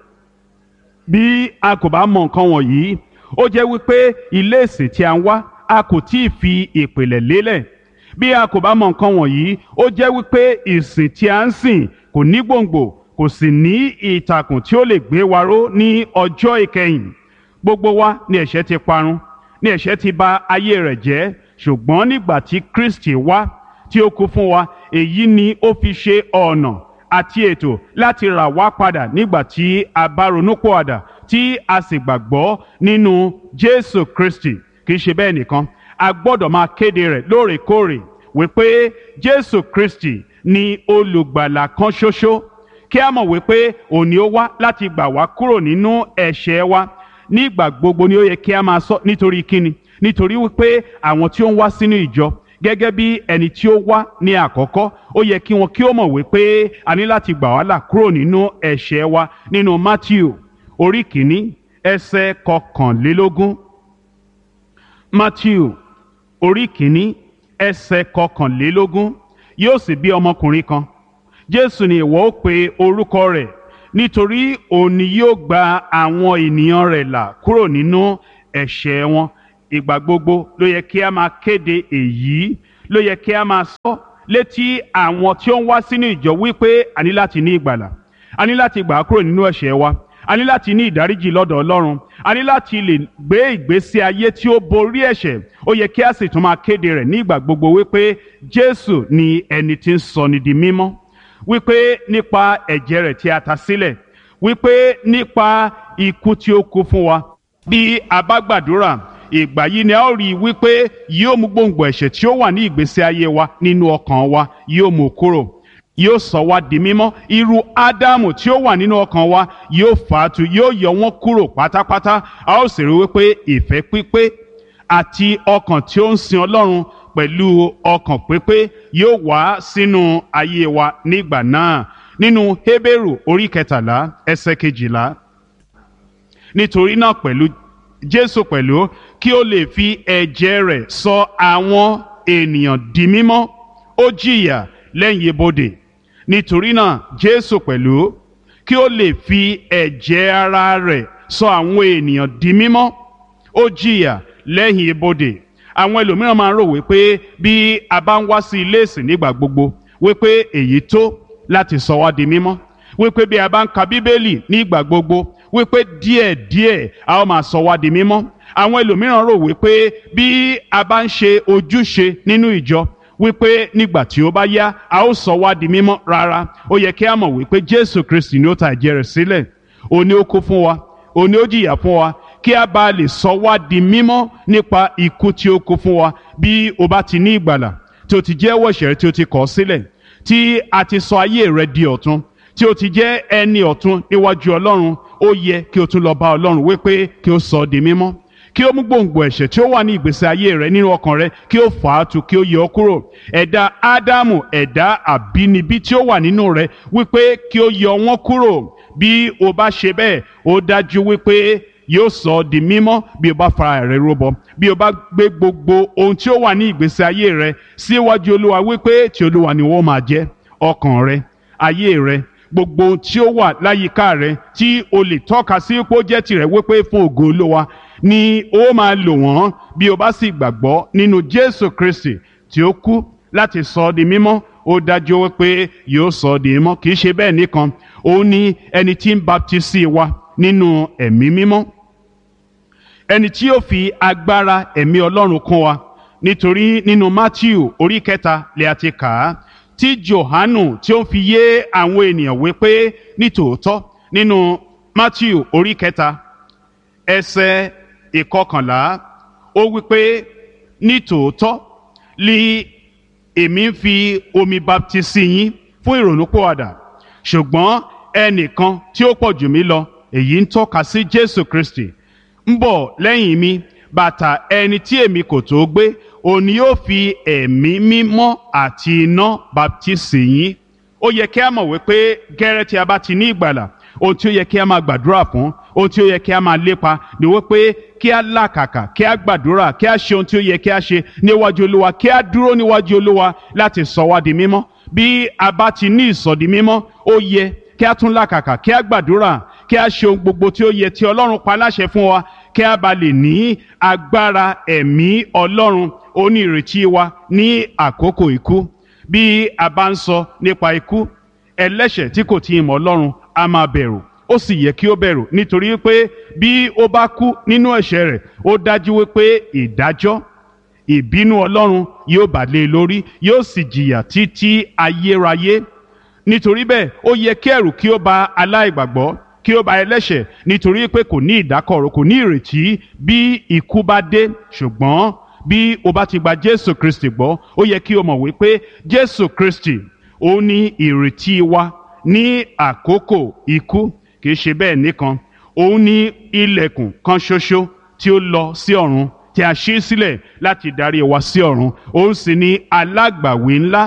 Bí a kò bá mọ nǹkan wọ̀nyí, ó jẹ́ wípé ilé ìsìn tí a ń wá a kò tí ì fi ìpìlẹ̀ lélẹ̀. Bí a kò bá mọ nǹkan wọ̀nyí, ó jẹ́ wípé ìsìn tí a ń sìn kò ní gbòǹgbò, kò sì ní ìtàkùn tí ó lè gbé wa ró ní ọjọ́ ìkẹyìn. Gbogbo wa ni ẹ̀ṣẹ̀ ti parun, ni ẹ̀ṣẹ̀ ti bà ayé rẹ̀ jẹ́. Ṣùgbọ́n nígbà tí Kristi wá, tí ó kú fún wa, èyí ni ó fi ṣe ọ̀nà àti ètò láti rà wá padà nígbà tí a bá ronúpìwàdà tí a sì gbàgbọ́ nínú Jésù Kristi. Kì í ṣe bẹ́ẹ̀ nìkan, a gbọ́dọ̀ máa kéde rẹ̀ lóòrèkóòrè wípé Jésù Kristi ni olùgbàlà kan ṣoṣo. Kí a mọ̀ wípé òun ni ó wá láti gbà wá kúrò nínú ẹ̀ṣẹ̀ wa. Nígbà gbogbo ni ó yẹ kí a máa sọ. Nítorí kíni? Nítorí wípé àwọn tí ó ń wá sínú ìjọ gẹ́gẹ́ bí ẹni tí ó wá ní àkọ́kọ́, ó yẹ kí wọn kí ó mọ̀ wípé a ní láti gbà wá là kúrò nínú ẹ̀ṣẹ̀ wa. Nínú Mátíù orí kìíní ẹsẹ̀ kọkànlélógún. Mátíù orí kìíní ẹsẹ̀ kọkànlélógún. Yóò sì bí ọmọkùnrin kan, Jésù ni ìwọ ó pe orúkọ rẹ̀, nítorí òun ni yóò gba àwọn ènìyàn rẹ̀ là kúrò nínú ẹ̀ṣẹ̀ wọn. Ìgbà gbogbo ló yẹ kí a máa kéde èyí, ló yẹ kí a máa sọ létí àwọn tí ó ń wá sínú ìjọ wípé a ní láti ní ìgbàlà, a ní láti gbà á kúrò nínú ẹ̀ṣẹ̀ wa, a ní láti ní ìdáríjì lọ́dọ̀ Ọlọ́run, a ní láti lè gbé ìgbésí ayé tí ó borí ẹ̀ṣẹ̀. Ó yẹ kí a sì tún máa kéde rẹ̀ ní ìgbà gbogbo wípé Jésù ni ẹni tí ń sọni di mímọ́, wípé nípa ẹ̀jẹ̀ rẹ̀ tí a ta sílẹ̀, wípé nípa ikú tí ó kú fún wa. Bí a bá gbàdúrà, ìgbà yìí ni a ó rí i wípé yóò mú gbòǹgbò ẹ̀ṣẹ̀ tí ó wà ní ìgbésí ayé wa nínú ọkàn wa, yóò mú kúrò, yóò sọ wá di mímọ́. Irú Ádámù tí ó wà nínú ọkàn wa yóò fàátù, yóò yọ wọ́n kúrò pátápátá. A ó sì rí wípé ìfẹ́ pípé àti ọkàn tí ó ń sin Ọlọ́run pẹ̀lú ọkàn pípé yóò wá sínú ayé wa nígbà náà. Nínú Hébérù orí kẹtàlá ẹsẹ̀ kejìlá, nítorí náà pẹ̀lú Jésù pẹ̀lú kí ó lè fi ẹ̀jẹ̀ rẹ̀ sọ àwọn ènìyàn di mímọ́, ó jìyà lẹ́yìn ibodè. Nítorí náà Jésù pẹ̀lú kí ó lè fi ẹ̀jẹ̀ ara rẹ̀ sọ àwọn ènìyàn di mímọ́, ó jìyà lẹ́yìn ibodè. Àwọn ẹlòmíràn máa ń rò wípé bí a bá ń wá sí ilé ìsìn nígbà gbogbo wípé èyí tó láti sọ wá di mímọ́, wípé bí a bá ń ka Bíbélì nígbà gbogbo wípé díẹ̀díẹ̀ a ó máa sọ wá di mímọ́. Àwọn ẹlòmíràn rò wípé bí a bá ń ṣe ojúṣe nínú ìjọ wípé nígbà tí ó bá yá a ó sọ wá di mímọ́. Rárá, ó yẹ kí a mọ̀ wípé Jésù Kristi ni ó ta ẹ̀jẹ̀ rẹ̀ sílẹ̀, òun ni ó kú fún wa, òun ni ó jìyà fún wa, kí a bá lè sọ wá di mímọ́ nípa ikú tí ó kú fún wa. Bí o bá ti ní ìgbàlà, tí o ti jẹ́wọ́ ẹ̀ṣẹ̀ rẹ, tí o ti kọ̀ ọ́ sílẹ̀, tí a ti sọ ayé rẹ di ọ̀tun, tí o ti jẹ́ ẹni ọ̀tun níwájú Ọlọ́run, ó yẹ kí o tún lọ bá Ọlọ́run wípé kí o sọ ọ́ di mímọ́, kí ó mú gbòǹgbò ẹ̀ṣẹ̀ tí ó wà ní ìgbésí ayé rẹ nínú ọkàn rẹ, kí ó fà á tu, kí ó yọ ọ́ kúrò. Ẹ̀dá Ádámù, ẹ̀dá àbínibí tí ó wà nínú rẹ, wípé kí ó yọ wọ́n kúrò. Bí o bá ṣe bẹ́ẹ̀, ó dájú wípé yóò sọ ọ́ di mímọ́. Bí o bá fara rẹ rúbọ, bí o bá gbé gbogbo ohun tí ó wà ní ìgbésí ayé rẹ síwájú Olúwa wípé ti Olúwa ni wọ́n máa jẹ́, ọkàn rẹ, ayé rẹ, gbogbo ohun tí ó wà láyìíká rẹ tí o lè tọ́ka sí pé ó jẹ́ tirẹ̀ wípé fún ògo Olúwa ni ó máa lò wọ́n. Bí o bá sì gbàgbọ́ nínú Jésù Kristi tí ó kú láti sọ ọ́ di mímọ́, ó dájú wípé yóò sọ ọ́ di mímọ́. Kì í ṣe bẹ́ẹ̀ nìkan, òun ni ẹni tí ń baptisi wa nínú ẹ̀mí mímọ́, ẹni tí yóò fi agbára ẹ̀mí Ọlọ́run kún wa. Nítorí nínú Mátíù orí kẹta lè a ti kà á tí Jòhánù tí ó fi yé àwọn ènìyàn wípé nítòótọ́ nínú Mátíù orí kẹta ẹsẹ̀ ìkọkànlá, ó wípé nítòótọ́ li èmi ń fi omi baptisi yín fún ìrònúpìwàdà, ṣùgbọ́n ẹnìkan tí ó pọ̀ jù mí lọ, èyí ń tọ́ka sí Jésù Kristi, ń bọ̀ lẹ́yìn mi, bàtà ẹni tí èmi kò tó gbé, òun ni yóò fi ẹ̀mí mímọ́ àti iná baptisi yín. Ó yẹ kí a mọ̀ wípé gẹ́rẹ́ tí a bá ti ní ìgbàlà, ohun tí ó yẹ kí a máa gbàdúrà fún, ohun tí ó yẹ kí a máa lépa ni wípé kí a làkàkà, kí a gbàdúrà, kí a ṣe ohun tí ó yẹ kí a ṣe níwájú Olúwa, kí a dúró níwájú Olúwa láti sọ wá di mímọ́. Bí a bá ti ní ìsọdi mímọ́, ó yẹ kí a tún làkàkà, kí a gbàdúrà, kí a ṣe ohun gbogbo tí ó yẹ tí Ọlọ́run pa láṣẹ fún wa, kí a bá lè ní agbára ẹ̀mí Ọlọ́run onírètí wa ní àkókò ikú. Bí a bá ń sọ nípa ikú, ẹlẹ́ṣẹ̀ tí kò tí ì mọ̀ Ọlọ́run a máa bẹ̀rù, ó sì yẹ kí ó bẹ̀rù, nítorí pé bí ó bá kú nínú ẹ̀ṣẹ̀ rẹ̀, ó dájú wípé ìdájọ́, ìbínú Ọlọ́run yóò bà lé e lórí, yóò sì jìyà títí ayérayé. Nítorí bẹ́ẹ̀, ó yẹ kí ẹ̀rù kí ó bà aláìgbàgbọ́, kí ó bà ẹlẹ́ṣẹ̀, nítorí pé kò ní ìdákọ̀ró, kò ní ìrètí bí ikú bá dé. Ṣùgbọ́n bí o bá ti gba Jésù Kristi gbọ́, ó yẹ kí o mọ̀ wípé Jésù Kristi ó ní ìrètí wa ní àkókò ikú. Kì í ṣe bẹ́ẹ̀ nìkan, òun ní ilẹ̀kùn kan ṣoṣo tí ó lọ sí ọ̀run, tí a ṣí sílẹ̀ láti darí wa sí ọ̀run. Òun sì ní alágbàwí ńlá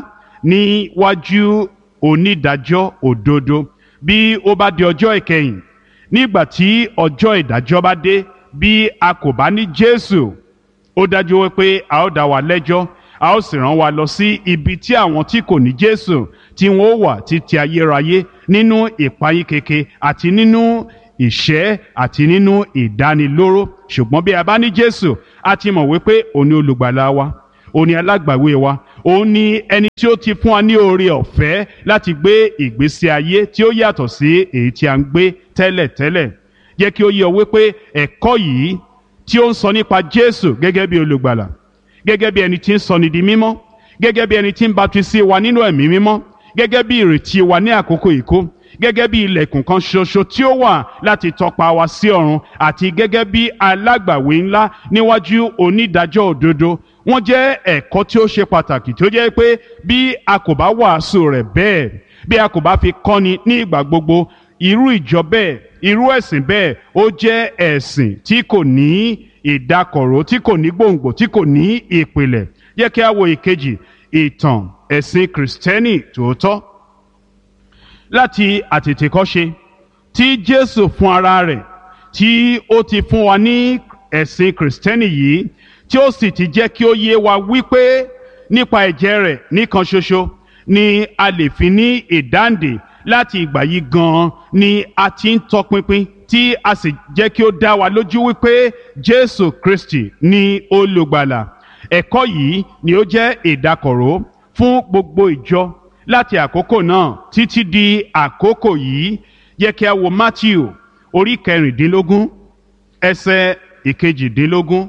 níwájú onídàájọ́ òdodo. Bí ó bá di ọjọ́ ìkẹyìn, nígbà tí ọjọ́ ìdájọ́ bá dé, bí a kò bá ní Jésù, ó dájú wípé a ó dá wa lẹ́jọ́, a ó sì rán wa lọ sí ibi tí àwọn tí kò ní Jésù tí wọn ó wà títí ayérayé nínú ìpayín keke àti nínú ìṣẹ́ àti nínú ìdánilóró. Ṣùgbọ́n bí a bá ní Jésù, a ti mọ̀ wípé òun ni olùgbàlà wa, òun ni alágbàwé wa, òun ni ẹni tí ó ti fún wa ní oore ọ̀fẹ́ láti gbé ìgbésí ayé tí ó yàtọ̀ sí èyí tí a ń gbé tẹ́lẹ̀tẹ́lẹ̀. Jẹ́ kí ó yé ọ wípé ẹ̀kọ́ yìí tí ó ń sọ nípa Jésù gẹ́gẹ́ bí olùgbàlà, gẹ́gẹ́ bí ẹni tí ń sọni di mímọ́, gẹ́gẹ́ bí ẹni tí ń baptisi wa nínú ẹ̀mí mímọ́, gẹ́gẹ́ bí ìrètí wa ní àkókò ìkó, gẹ́gẹ́ bí ilẹ̀kùn kan ṣoṣo tí ó wà láti tọpa wa sí ọ̀run, àti gẹ́gẹ́ bí alágbàwé ńlá níwájú onídàájọ́ òdodo. Wọ́n jẹ́ ẹ̀kọ́ tí ó ṣe pàtàkì tí ó jẹ́ pé bí a kò bá wàásù rẹ̀ bẹ́ẹ̀, bí a kò bá fi kọ́ni ní ìgbà gbogbo, irú ìjọ bẹ́ẹ̀, irú ẹ̀sìn bẹ́ẹ̀ ó jẹ́ ẹ̀sìn tí kò ní ìdákọ̀ró, tí kò ní gbòǹgbò, tí kò ní ìpìlẹ̀. Jẹ́ kí a wo ìkejì, ìtàn ẹ̀sìn Kìrìsìtẹ́nì tòótọ́. Láti àtètèkọ́ṣe tí Jésù fún ara rẹ̀ tí ó ti fún wa ní ẹ̀sìn Kìrìsìtẹ́nì yìí, tí ó sì ti jẹ́ kí ó yé wa wípé nípa ẹ̀jẹ̀ rẹ̀ nìkan ṣoṣo ni a lè fi ní ìdáǹdè. Láti ìgbà yìí gan-an ni a ti ń tọpinpin tí a sì jẹ́ kí ó dá wa lójú wípé Jésù Kristi ni olùgbàlà. Ẹ̀kọ́ yìí ni ó jẹ́ ìdákọ̀ró fún gbogbo ìjọ láti àkókò náà títí di àkókò yìí. Yẹ kí a wo Mátíù orí kẹrìndínlógún ẹsẹ̀ ìkejìdínlógún.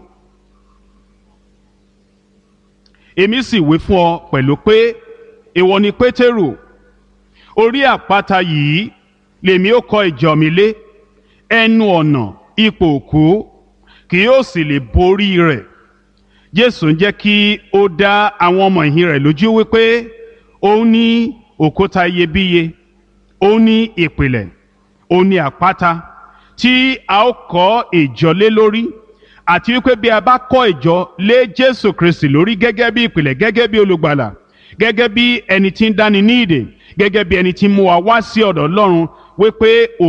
Èmi sì wí fún ọ pẹ̀lú pé ìwọ ni Pétérù, orí àpáta yìí lèmi ó kọ́ ìjọ mi lé, ẹnu ọ̀nà ipò òkú kì yóò sì lè borí rẹ̀. Jésù ń jẹ́ kí ó dá àwọn ọmọ ìhìn rẹ̀ lójú wípé òun ní òkúta iyebíye, òun ní ìpìlẹ̀, òun ní àpáta tí a ó kọ́ ìjọ lé lórí, àti wípé bí a bá kọ́ ìjọ lé Jésù Kristi lórí gẹ́gẹ́ bí ìpìlẹ̀, gẹ́gẹ́ bí olùgbàlà, gẹ́gẹ́ bí ẹni tí ń dáni ní ìdè, gẹ́gẹ́ bí ẹni tí mú wa wá sí ọ̀dọ̀ Ọlọ́run, wípé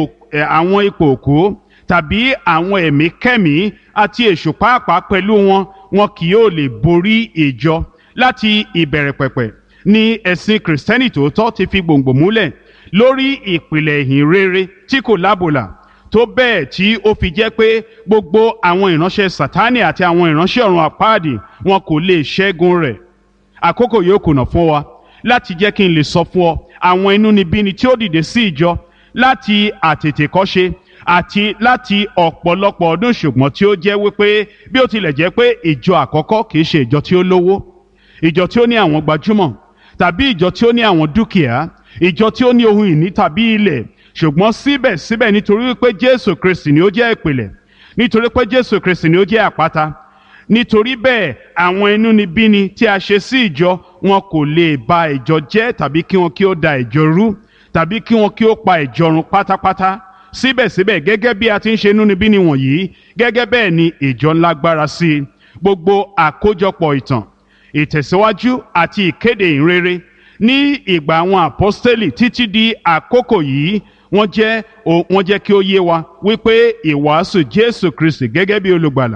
àwọn ipò òkú tàbí àwọn ẹ̀mí kẹ́mí àti èṣù pàápàá pẹ̀lú wọn, wọn kì yóò lè borí ìjọ. Láti ìbẹ̀rẹ̀ pẹ̀pẹ̀ ni ẹ̀sìn Kìrìsìtẹ́nì tòótọ́ ti fi gbòǹgbò múlẹ̀ lórí ìpìlẹ̀ ìhìn rere tí kò lábòlà, tó bẹ́ẹ̀ tí ó fi jẹ́ pé gbogbo àwọn ìránṣẹ́ Sátánì àti àwọn ìránṣẹ́ ọ̀run àpáàdì wọn kò lè ṣẹ́gun rẹ̀. Àkókò yóò kùnà fún wa láti jẹ́ kí n lè sọ fún ọ àwọn inúnibíni tí ó dìde sí ìjọ láti àtètèkọ́ṣe àti láti ọ̀pọ̀lọpọ̀ ọdún, ṣùgbọ́n tí ó jẹ́ wípé bí ó tilẹ̀ jẹ́ pé ìjọ àkọ́kọ́ kìí ṣe ìjọ tí ó lówó, ìjọ tí ó ní àwọn gbajúmọ̀, tàbí ìjọ tí ó ní àwọn dúkìá, ìjọ tí ó ní ohun ìní tàbí ilẹ̀, ṣùgbọ́n síbẹ̀síbẹ̀ nítorí wípé Jésù Kristi ni ó jẹ́ ìpìlẹ̀, nítorí pé Jésù Kristi ni ó jẹ́ àpáta, nítorí bẹ́ẹ̀ àwọn inúnibíni tí a ṣe sí ìjọ wọn kò lè ba ìjọ jẹ́ tàbí kí wọn kí ó da ìjọ rú tàbí kí wọn kí ó pa ìjọ run pátápátá. Síbẹ̀síbẹ̀ gẹ́gẹ́ bí a ti ń ṣe inúnibíni wọ̀nyí, gẹ́gẹ́ bẹ́ẹ̀ ni ìjọ ń lágbára sí i. Gbogbo àkójọpọ̀ ìtàn, ìtẹ̀síwájú àti ìkéde ìrere ní ìgbà àwọn àpọ́stélì títí di àkókò yìí, wọ́n jẹ́ wọ́n jẹ́ kí ó yé wa wípé ìwàásù Jésù Kristi gẹ́gẹ́ bí olùgbàlà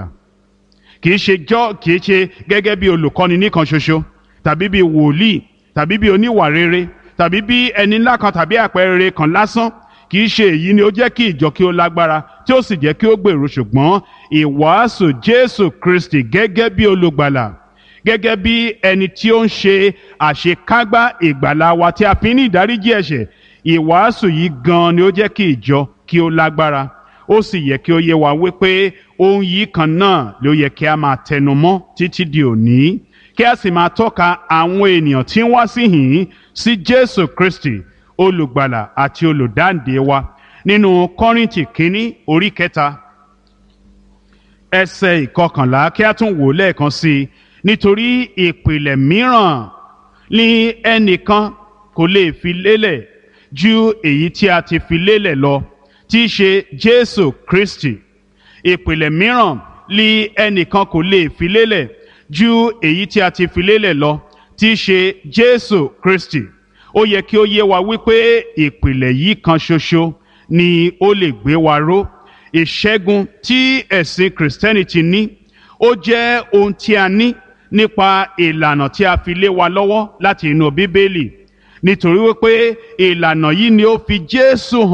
kìí ṣe jọ́ kìí ṣe gẹ́gẹ́ bí olùkọ́ni nìkan ṣoṣo, tàbí bí wòlíì, tàbí bí oníwà rere, tàbí bí ẹni ńlá kan tàbí àpẹẹrẹ kan lásán. Kìí ṣe èyí ni ó jẹ́ kí ìjọ kí ó lágbára tí ó sì jẹ́ kí ó gbèrú, ṣùgbọ́n ìwàásù Jésù Kristi gẹ́gẹ́ bí olùgbàlà, gẹ́gẹ́ bí ẹni tí ó ń ṣe àṣekágbá ìgbàlà wa tí a fi ní ìdáríjì ẹ̀ṣẹ̀. Ìwàásù yìí gan ni ó jẹ́ kí ìjọ kí ó lágbára. Ó sì yẹ kí ó yé wa wípé ohun yìí kan náà ló yẹ kí a máa tẹnu mọ́ títí di òní, kí a sì máa tọ́ka àwọn ènìyàn tí ń wá síhìn sí Jésù Kristi olùgbàlà àti olùdáǹdè wa. Nínú Kọ́ríńtì kínní orí kẹta ẹsẹ̀ ìkọkànlá, kí a tún wò lẹ́ẹ̀kan sí i. Nítorí ìpìlẹ̀ mìíràn ni ẹnìkan kò lè fi lélẹ̀ ju èyí tí a ti fi lélẹ̀ lọ, tí í ṣe Jésù Kristi. Ìpìlẹ̀ mìíràn ni ẹnìkan kò lè fi lélẹ̀ ju èyí tí a ti fi lélẹ̀ lọ, tí í ṣe Jésù Kristi. Ó yẹ kí ó yé wa wípé ìpìlẹ̀ yìí kan ṣoṣo ni ó lè gbé wa ró. Ìṣẹ́gun tí ẹ̀sìn Kìrìsìtẹ́nì ti ní, ó jẹ́ ohun tí a ní nípa ìlànà tí a fi lé wa lọ́wọ́ láti inú Bíbélì, nítorí wípé ìlànà yìí ni ó fi Jésù hàn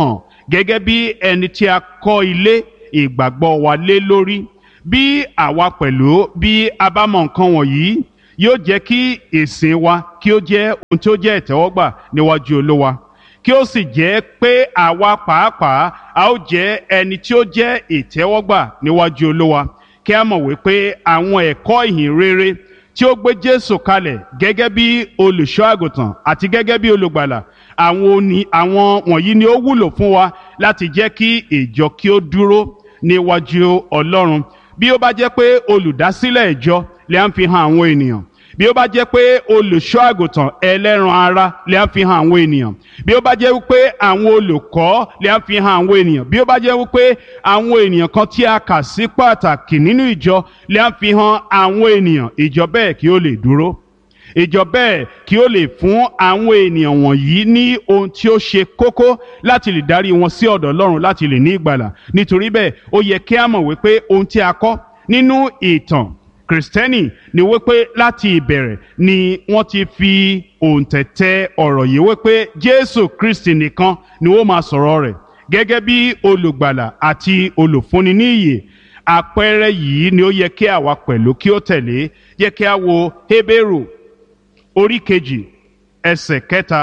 gẹ́gẹ́ bí ẹni tí a kọ́ ilé ìgbàgbọ́ wa lé lórí. Bí àwa pẹ̀lú bí a bá mọ nǹkan wọ̀nyí, yóò jẹ́ kí ìsìn wa kí ó jẹ́ ohun tí ó jẹ́ ìtẹ́wọ́gbà níwájú Olúwa, kí ó sì jẹ́ pé àwa pàápàá a ó jẹ́ ẹni tí ó jẹ́ ìtẹ́wọ́gbà níwájú Olúwa, kí a mọ̀ wípé àwọn ẹ̀kọ́ ìhìn rere tí ó gbé Jésù kalẹ̀ gẹ́gẹ́ bí olùṣọ́ àgùntàn àti gẹ́gẹ́ bí olùgbàlà, àwọn wọ̀nyí ni ó wúlò fún wa láti jẹ́ kí ìjọ kí ó dúró níwájú Ọlọ́run. Bí ó bá jẹ́ pé olùdásílẹ̀ ìjọ lè ń fi hàn àwọn ènìyàn, bí ó bá jẹ́ pé olùṣọ́ àgùntàn ẹlẹ́ran ara lè ń fi hàn àwọn ènìyàn, bí ó bá jẹ́ wípé àwọn olùkọ́ lè ń fi hàn àwọn ènìyàn, bí ó bá jẹ́ wípé àwọn ènìyàn kan tí a kà sí pàtàkì nínú ìjọ lè ń fi hàn àwọn ènìyàn, ìjọ bẹ́ẹ̀ kí ó lè dúró, ìjọ bẹ́ẹ̀ kí ó lè fún àwọn ènìyàn wọ̀nyí ní ohun tí ó ṣe kókó láti lè darí wọn sí ọ̀dọ̀ Ọlọ́run láti lè ní ìgbàlà. Nítorí bẹ́ẹ̀ ó yẹ kí a mọ̀ wípé ohun tí a kọ́ nínú ìtàn Kristẹni ni wípé láti ìbẹ̀rẹ̀ ni wọ́n ti fi òǹtẹ̀tẹ̀ ọ̀rọ̀ yìí wípé Jésù Kristi nìkan ni ó máa sọ̀rọ̀ rẹ̀ gẹ́gẹ́ bí olùgbàlà àti olùfúnni ní ìyè. Àpẹẹrẹ yìí ni ó yẹ kí àwa pẹ̀lú kí ó tẹ̀lé. Yẹ kí a wo Hébérù orí kejì ẹsẹ̀ kẹta.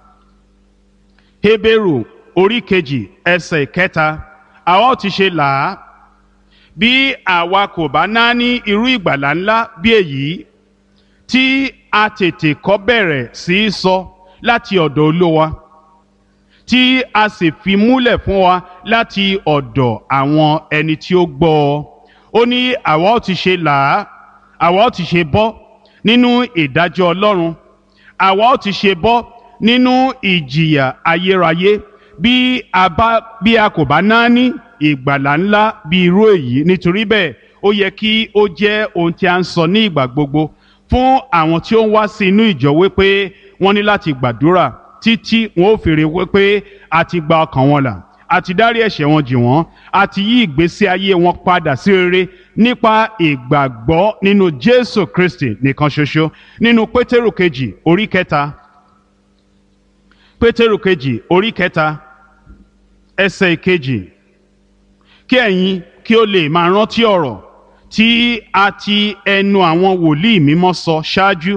Hébérù orí kejì ẹsẹ̀ kẹta. Àwa ó ti ṣe là á bí àwa kò bá náání irú ìgbàlà ńlá bí èyí tí a tètè kọ́ bẹ̀rẹ̀ sí í sọ láti ọ̀dọ̀ Olúwa, tí a sì fi múlẹ̀ fún wa láti ọ̀dọ̀ àwọn ẹni tí ó gbọ́ ọ. Ó ní àwa ó ti ṣe là á, àwa ó ti ṣe bọ́ nínú ìdájọ́ Ọlọ́run, àwa ó ti ṣe bọ́ nínú ìjìyà ayérayé bí a bá bí a kò bá náání ìgbàlà ńlá bí irú èyí. Nítorí bẹ́ẹ̀ ó yẹ kí ó jẹ́ ohun tí a ń sọ ní ìgbà gbogbo fún àwọn tí ó ń wá sí inú ìjọ wípé wọ́n ní láti gbàdúrà títí wọn ó fi rí wípé a ti gba ọkàn wọn là, a ti dárí ẹ̀ṣẹ̀ wọn jì wọ́n, a ti yí ìgbésí ayé wọn padà sí rere nípa ìgbàgbọ́ nínú Jésù Kristi nìkan ṣoṣo. Nínú Pétérù kejì orí kẹta, Pétérù kejì orí kẹta ẹsẹ̀ ìkejì. Kí ẹ̀yin kí ó lè máa rántí ọ̀rọ̀ tí a ti ẹnu àwọn wòlíì mímọ́ sọ ṣáájú,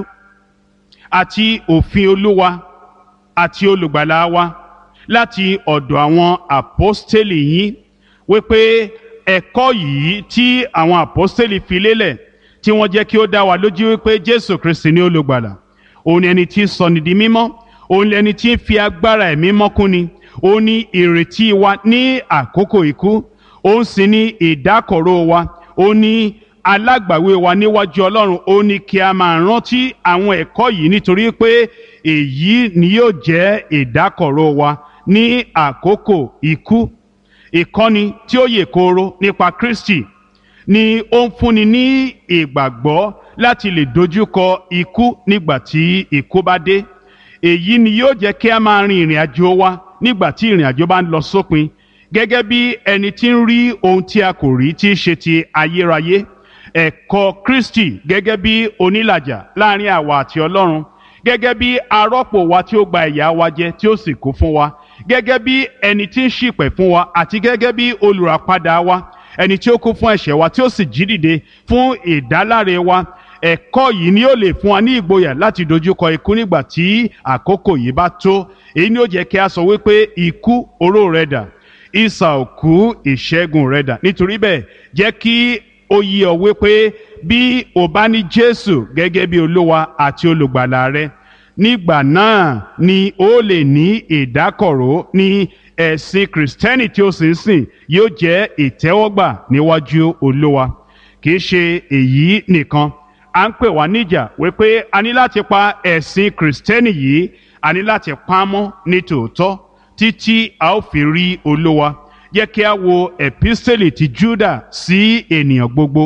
àti òfin Olúwa àti olùgbàlà wa láti ọ̀dọ̀ àwọn àpọ́stélì yín, wípé ẹ̀kọ́ yìí tí àwọn àpọ́stélì fi lélẹ̀ tí wọ́n jẹ́ kí ó dá wa lójú wípé Jésù Kristi ni olùgbàlà, òun ni ẹni tí ń sọni di mímọ́, òun ni ẹni tí ń fi agbára ẹ̀mí mọ́kúnni, òun ni ìrètí wa ní àkókò ikú, òun sì ni ìdákọ̀ró wa, òun ni alágbàwé wa níwájú Ọlọ́run. Ó ní kí a máa rántí àwọn ẹ̀kọ́ yìí nítorí pé èyí ni yóò jẹ́ ìdákọ̀ró wa ní àkókò ikú. Ìkọ́ni tí ó yè kooro nípa Kristi ni ó ń fúnni ní ìgbàgbọ́ láti lè dojúkọ ikú nígbà tí ikú bá dé. Èyí ni yóò jẹ́ kí a máa rin ìrìn àjò wa nígbà tí ìrìn àjò bá ń lọ sópin, gẹ́gẹ́ bí ẹni tí ń rí ohun tí a kò rí tí í ṣe ti ayérayé. Ẹ̀kọ́ Kristi gẹ́gẹ́ bí onílàjà láàrin àwa àti Ọlọ́run, gẹ́gẹ́ bí arọ́pò wa tí ó gba ìyà wa jẹ tí ó sì kú fún wa, gẹ́gẹ́ bí ẹni tí ń ṣìpẹ̀ fún wa, àti gẹ́gẹ́ bí olùràpadà wa, ẹni tí ó kú fún ẹ̀ṣẹ̀ wa tí ó sì jí dìde fún ìdáláre wa. Ẹ̀kọ́ yìí ni ó lè fún wa ní ìgboyà láti dojúkọ ikú nígbà tí àkókò yìí bá tó. Èyí ni ó jẹ́ kí a sọ wípé ikú, oró rẹ dà, ìsà òkú, ìṣẹ́gun rẹ dà. Nítorí bẹ́ẹ̀ jẹ́ kí ó yé ọ wípé bí o bá ní Jésù gẹ́gẹ́ bí Olúwa àti olùgbàlà rẹ, nígbà náà ni ó lè ní ìdákọ̀ró ní ẹ̀sìn Kristẹni tí ó sì ń sìn yóò jẹ́ ìtẹ́wọ́gbà níwájú Olúwa. Kì í ṣe èyí nìkan, à ń pè wá níjà wípé a ní láti pa ẹ̀sìn Kristẹni yìí, a ní láti pa á mọ́ ní tòótọ́ títí a ó fi rí Olúwa. Jẹ́ kí a wo ẹ̀písítélì ti Júdà sí ènìyàn gbogbo.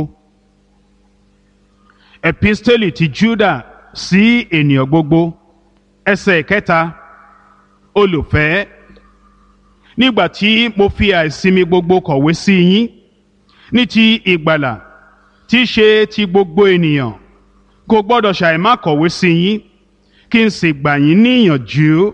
Ẹ̀písítélì ti Júdà sí ènìyàn gbogbo, ẹsẹ̀ kẹta. Olùfẹ́, nígbà tí mo fi àìsinmi gbogbo kọ̀wé sí yín ní ti ìgbàlà tí í ṣe ti gbogbo ènìyàn, kò gbọ́dọ̀ ṣàìmá kọ̀wé sí yín, kí n sì gbà yín níyànjú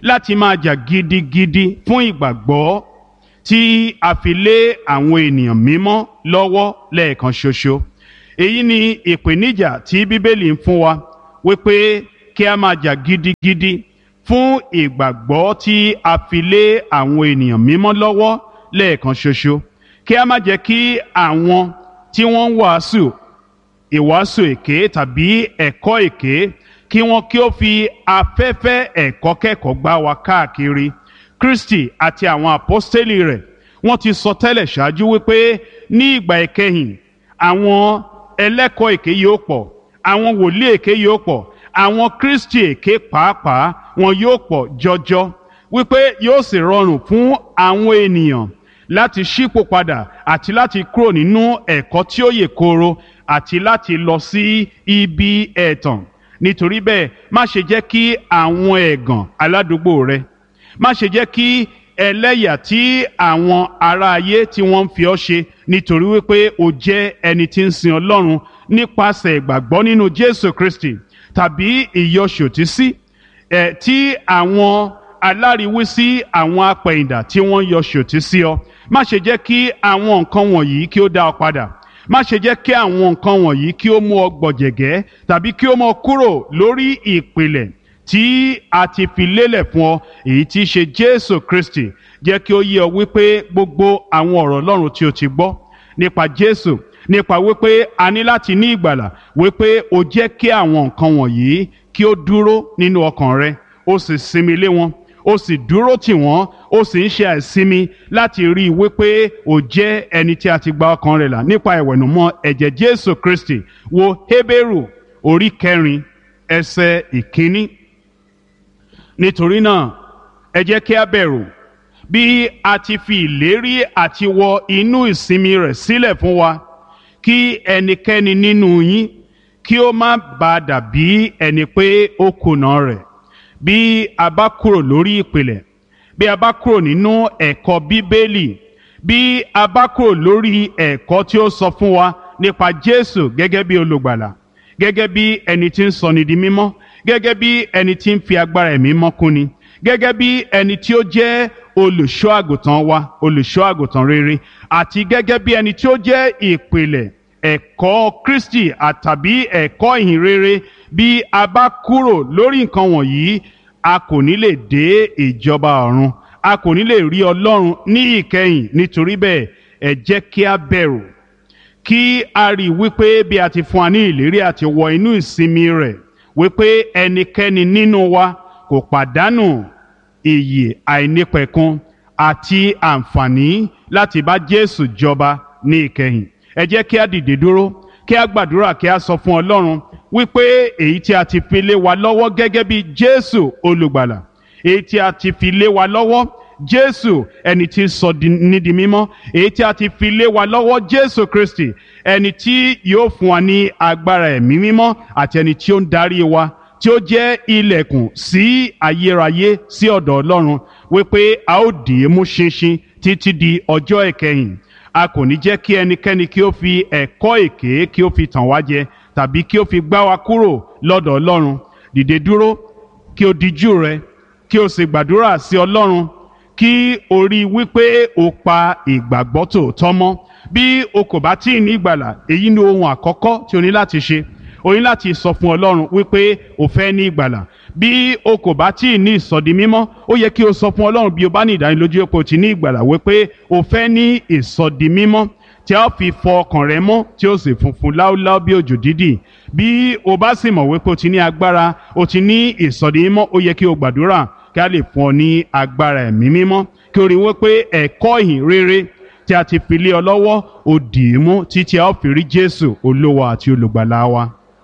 láti máa jà gidigidi fún ìgbàgbọ́ tí a fi lé àwọn ènìyàn mímọ́ lọ́wọ́ lẹ́ẹ̀kan ṣoṣo. Èyí ni ìpèníjà tí Bíbélì ń fún wa wípé kí a máa jà gidigidi fún ìgbàgbọ́ tí a fi lé àwọn ènìyàn mímọ́ lọ́wọ́ lẹ́ẹ̀kan ṣoṣo. Kí a má jẹ́ kí àwọn tí wọ́n ń wàásù ìwàásù èké tàbí ẹ̀kọ́ èké kí wọ́n kí ó fi afẹ́fẹ́ ẹ̀kọ́ kẹ́kọ̀ọ́ gbá wa káàkiri. Kristi àti àwọn àpọ́stélì rẹ̀ wọ́n ti sọ tẹ́lẹ̀ ṣáájú wípé ní ìgbà ìkẹyìn àwọn ẹlẹ́kọ̀ọ́ èké yóò pọ̀, àwọn wòlíì èké yóò pọ̀, àwọn Kristi èké pàápàá wọn yóò pọ̀ jọjọ, wípé yóò sì rọrùn fún àwọn ènìyàn láti ṣípò padà àti láti kúrò nínú ẹ̀kọ́ tí ó yè kooro àti láti lọ sí ibi ẹ̀tàn. Nítorí bẹ́ẹ̀, má ṣe jẹ́ kí àwọn ẹ̀gàn aládùúgbò rẹ, má ṣe jẹ́ kí ẹlẹ́yà tí àwọn ará ayé tí wọ́n ń fi ọ́ ṣe nítorí wípé o jẹ́ ẹni tí ń sin Ọlọ́run nípasẹ̀ ìgbàgbọ́ nínú Jésù Kristi, tàbí ìyọṣòtísí ẹ̀ tí àwọn aláriwísí àwọn apẹ̀yìndà tí wọ́n yọ ṣòtí sí ọ. Má ṣe jẹ́ kí àwọn nǹkan wọ̀nyí kí ó dá ọ padà. Má ṣe jẹ́ kí àwọn nǹkan wọ̀nyí kí ó mú ọ gbọ̀jẹ̀gẹ́ tàbí kí ó mú ọ kúrò lórí ìpìlẹ̀ tí a ti fi lélẹ̀ fún ọ, èyí tí í ṣe Jésù Kristi. Jẹ́ kí ó yé ọ wípé gbogbo àwọn ọ̀rọ̀ Ọlọ́run tí o ti gbọ́ nípa Jésù, nípa wípé a ní láti ní ìgbàlà, wípé o jẹ́ kí àwọn nǹkan wọ̀nyí kí ó dúró nínú ọkàn rẹ, ó sì sinmi lé wọn, ó sì dúró tì wọ́n, ó sì ń ṣe àìsinmi láti rí i wípé ó jẹ́ ẹni tí a ti gba ọkàn rẹ̀ là nípa ìwẹ̀nùmọ́ ẹ̀jẹ̀ Jésù Kristi. Wo Hébérù orí kẹrin ẹsẹ̀ ìkíní. Nítorí náà ẹ jẹ́ kí a bẹ̀rù, bí a ti fi ìlérí àti wọ inú ìsinmi rẹ̀ sílẹ̀ fún wa, kí ẹnikẹ́ni nínú yín kí ó má bàa dàbí ẹni pé ó kùnà rẹ̀. Bí a bá kúrò lórí ìpìlẹ̀, bí a bá kúrò nínú ẹ̀kọ́ Bíbélì, bí a bá kúrò lórí ẹ̀kọ́ tí ó sọ fún wa nípa Jésù gẹ́gẹ́ bí olùgbàlà, gẹ́gẹ́ bí ẹni tí ń sọni di mímọ́, gẹ́gẹ́ bí ẹni tí ń fi agbára ẹ̀mí mọ́ kúni, gẹ́gẹ́ bí ẹni tí ó jẹ́ olùṣọ́ àgùntàn wa, olùṣọ́ àgùntàn rere, àti gẹ́gẹ́ bí ẹni tí ó jẹ́ ìpìlẹ̀ ẹ̀kọ́ Kristi àtàbí ẹ̀kọ́ ìhìn rere. Bí a bá kúrò lórí nǹkan wọ̀nyí, a kò ní lè dé ìjọba ọ̀run, a kò ní lè rí Ọlọ́run ní ìkẹyìn. Nítorí bẹ́ẹ̀, ẹ jẹ́ kí a bẹ̀rù, kí a rí wípé bí a ti fún wa ní ìlérí àti wọ inú ìsinmi rẹ̀, wípé ẹnikẹ́ni nínú wa kò pàdánù ìyè àìnípẹ̀kun àti àǹfààní láti bá Jésù jọba ní ìkẹyìn. Ẹ jẹ́ kí a dìde dúró, kí a gbàdúrà, kí a sọ fún Ọlọ́run wípé èyí tí a ti fi lé wa lọ́wọ́ gẹ́gẹ́ bí Jésù olùgbàlà, èyí tí a ti fi lé wa lọ́wọ́ Jésù ẹni tí sọ ní di mímọ́, èyí tí a ti fi lé wa lọ́wọ́ Jésù Kristi ẹni tí yóò fún wa ní agbára ẹ̀mí mímọ́ àti ẹni tí ó ń darí wa, tí ó jẹ́ ilẹ̀kùn sí ayérayé sí ọ̀dọ̀ Ọlọ́run, wípé a ó dì í mú ṣinṣin títí di ọjọ́ ìkẹyìn. A kò ní jẹ́ kí ẹnikẹ́ni kí ó fi ẹ̀kọ́ èké kí ó fi tàn wá jẹ tàbí kí ó fi gbá wa kúrò lọ́dọ̀ Ọlọ́run. Dìde dúró, kí o dijú rẹ, kí o sì gbàdúrà sí Ọlọ́run, kí o rí wípé o pa ìgbàgbọ́ tòótọ́ mọ́. Bí o kò bá tíì ní ìgbàlà, èyí ni ohun àkọ́kọ́ tí o ní láti ṣe. O ní láti sọ fún Ọlọ́run wípé o fẹ́ ní ìgbàlà. Bí o kò bá tíì ní ìsọdi mímọ́, ó yẹ kí o sọ fún Ọlọ́run, bí o bá ní ìdánilójú pé o ti ní ìgbàlà, wípé o fẹ́ ní ìsọdi mímọ́ tí a fi fọ ọkàn rẹ mọ́, tí ó sì funfun láúláú bí òjò dídì. Bí o bá sì mọ̀ wípé o ti ní agbára, o ti ní ìsọdi mímọ́, ó yẹ kí o gbàdúrà kí a lè fún ọ ní agbára ẹ̀mí mímọ́, kí o rí wípé ẹ̀kọ́ ìhìn rere tí a ti fi lé ọ lọ́wọ́, ó dì í mú títí a ó fi rí Jésù olówó àti olùgbàlà wa.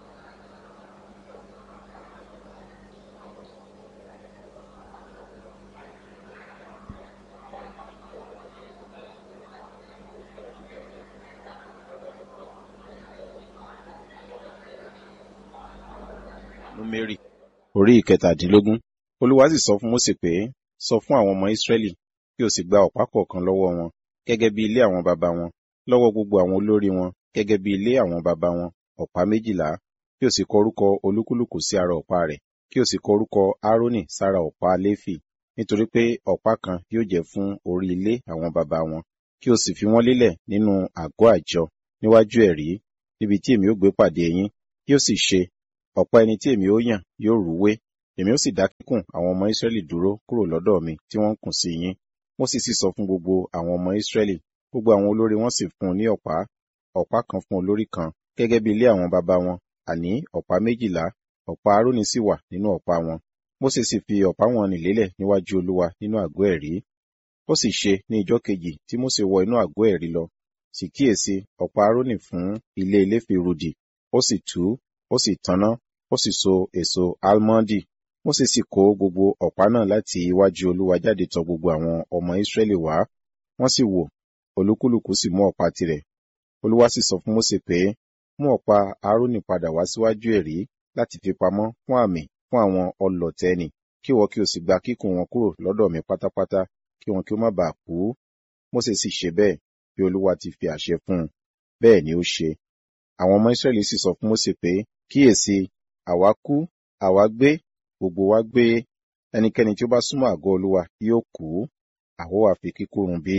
Númérì orí ìkẹtàdínlógún. Olúwa sì sọ fún Mósè pé, sọ fún àwọn ọmọ Ísírẹ́lì kí o sì gba ọ̀pá kọ̀ọ̀kan lọ́wọ́ wọn gẹ́gẹ́ bí ilé àwọn baba wọn, lọ́wọ́ gbogbo àwọn olórí wọn gẹ́gẹ́ bí ilé àwọn baba wọn, ọ̀pá méjìlá, kí o sì kọ orúkọ olúkúlùkù sí ara ọ̀pá rẹ̀, kí o sì kọ orúkọ Árónì sára ọ̀pá Léfì. nítorí pé ọ̀pá kan yóò jẹ́ fún orí ilé àwọn baba wọn, kí o sì fi wọ́n lélẹ̀ nínú àgọ́ àjọ níwájú ẹ̀rí, níbi tí èmi ó gbé pàdé yín. Yóò sì ṣe, ọ̀pá ẹni tí èmi ó yàn yóò rúwé, èmi ó sì dá kíkùn àwọn ọmọ Ísírẹ́lì dúró kúrò lọ́dọ̀ mi tí wọ́n ń kùn sí yín. Mósè sì sọ fún gbogbo àwọn ọmọ Ísírẹ́lì, gbogbo àwọn olórí wọn sì fún un ní ọ̀pá, ọ̀pá kan fún olórí kan, gẹ́gẹ́ bí ilé àwọn baba wọn, àní ọ̀pá méjìlá, ọ̀pá Árónì sì wà nínú ọ̀pá wọn. Mósè sì fi ọ̀pá wọn nì lélẹ̀ níwájú Olúwa nínú àgọ́ ẹ̀rí. Ó sì ṣe ní ijọ́ kejì tí Mósè wọ inú àgọ́ ẹ̀rí lọ, sì kíyèsí ọ̀pá Árónì fún ilé eléfì rudì, ó sì tú, ó sì tanná, ó sì so èso álmọ́ndì. Mósè sì kó gbogbo ọ̀pá náà láti iwájú Olúwa jáde tọ̀ gbogbo àwọn ọmọ Ísírẹ́lì wá, wọ́n sì wò, olúkúlùkù sì mú ọ̀pá tirẹ̀. Olúwa sì sọ fún Mósè pé, mú ọ̀pá Árónì padà wá síwájú ẹ̀rí láti fi pamọ́ fún àmì fún àwọn ọlọ̀tẹ̀ nì, kí ìwọ kí o sì gba kíkùn wọn kúrò lọ́dọ̀ mi pátápátá, kí wọn kí ó má baà kú. Mósè sì ṣe bẹ́ẹ̀, bí Olúwa ti fi àṣẹ fún un, bẹ́ẹ̀ ni ó ṣe. Àwọn ọmọ Ísírẹ́lì sì sọ fún Mósè pé, kíyèsí, àwa kú, àwa gbé, gbogbo wa gbé, ẹnikẹ́ni tí ó bá súnmọ́ àgọ́ Olúwa yóò kú, àwa ó ha fi kíkú run bí?